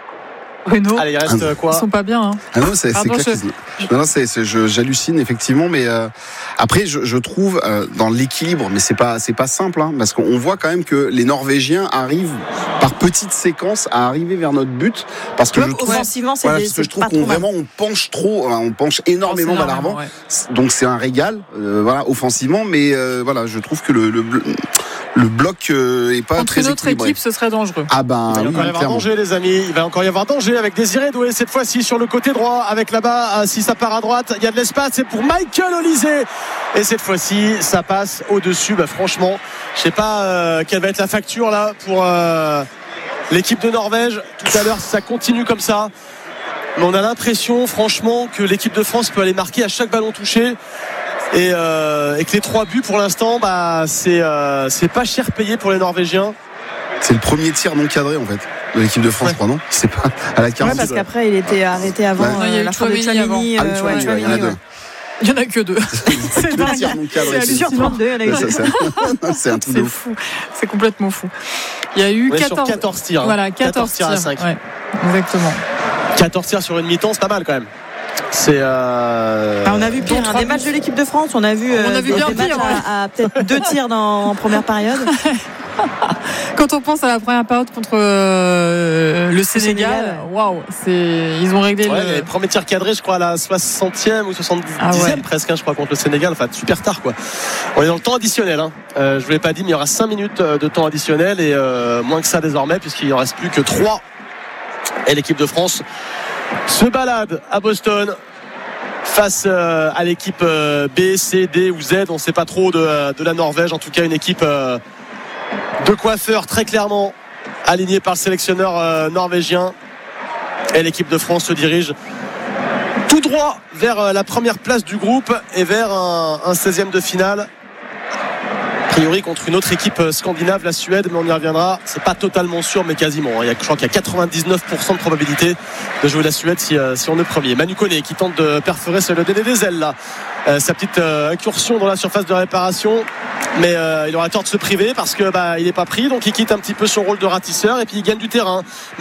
S1: Bruno,
S2: allez, il reste
S1: ah,
S2: quoi ?
S1: Ils sont pas bien. Hein.
S4: Ah non, c'est, Pardon, c'est clair. Je... Non, c'est, c'est, je, j'hallucine effectivement, mais euh, après, je, je trouve euh, dans l'équilibre, mais c'est pas, c'est pas simple, hein, parce qu'on voit quand même que les Norvégiens arrivent par petites séquences à arriver vers notre but, parce que je trouve,
S3: offensivement, c'est,
S4: voilà,
S3: des,
S4: parce que
S3: c'est
S4: je trouve qu'on vraiment on penche trop, on penche énormément vers l'avant, ouais. Donc c'est un régal, euh, voilà, offensivement, mais euh, voilà, je trouve que le, le le bloc euh, est pas
S1: contre
S4: très
S1: une autre
S4: équilibré.
S1: Équipe, ce serait dangereux.
S4: Ah ben,
S2: il va
S4: oui,
S2: encore y avoir danger, les amis. Il va encore y avoir danger avec Désiré Doué cette fois-ci sur le côté droit, avec là-bas, si ça part à droite, il y a de l'espace. C'est pour Michael Olysée. Et cette fois-ci, ça passe au-dessus. Bah, franchement, je sais pas euh, quelle va être la facture là pour euh, l'équipe de Norvège. Tout à l'heure, ça continue comme ça. Mais on a l'impression, franchement, que l'équipe de France peut aller marquer à chaque ballon touché. Et, euh, et que les trois buts pour l'instant bah, c'est, euh, c'est pas cher payé pour les Norvégiens.
S4: C'est le premier tir non cadré en fait de l'équipe de France, ouais. Pardon. C'est pas à la quarantaine.
S3: Ouais, parce qu'après il était arrêté avant
S1: ouais.
S3: euh,
S1: il y a eu
S3: la fin de Tchouaméni.
S4: Ah, euh, ouais, ouais, il y en a deux.
S1: Il y en a que deux.
S4: C'est dingue.
S3: C'est hallucinant.
S4: C'est un truc de
S1: fou. C'est complètement fou. Il y a eu quatorze,
S2: quatorze tirs.
S1: Voilà, quatorze, quatorze tirs à cinq. Ouais, exactement.
S2: quatorze tirs sur une mi-temps, c'est pas mal quand même. C'est euh...
S3: ah, on a vu pire, hein, des matchs de l'équipe de France, on a vu,
S1: on a vu
S3: euh,
S1: bien
S3: des
S1: pire,
S3: matchs
S1: ouais.
S3: à, à peut-être deux tirs dans, en première période.
S1: Quand on pense à la première période contre euh, le Sénégal, waouh, c'est ils ont réglé
S2: ouais,
S1: le
S2: les premiers tirs cadrés, je crois à la soixantième ou soixante-dixième ah ouais. presque, hein, je crois contre le Sénégal, enfin super tard quoi. On est dans le temps additionnel. Hein. Euh, je vous l'ai pas dit, mais il y aura cinq minutes de temps additionnel et euh, moins que ça désormais puisqu'il en reste plus que trois. Et l'équipe de France se balade à Boston face euh, à l'équipe euh, B, C, D ou Z, on ne sait pas trop de, de la Norvège, en tout cas une équipe euh, de coiffeurs très clairement alignée par le sélectionneur euh, norvégien. Et l'équipe de France se dirige tout droit vers euh, la première place du groupe et vers un, un seizième de finale. A priori contre une autre équipe scandinave, la Suède, mais on y reviendra. C'est pas totalement sûr, mais quasiment. Il y a, je crois qu'il y a quatre-vingt-dix-neuf pour cent de probabilité de jouer la Suède si, si on est premier. Manu Koné qui tente de perforer, c'est le D D des ailes là. Euh, sa petite euh, incursion dans la surface de réparation, mais euh, il aura tort de se priver parce que bah il est pas pris, donc il quitte un petit peu son rôle de ratisseur et puis il gagne du terrain.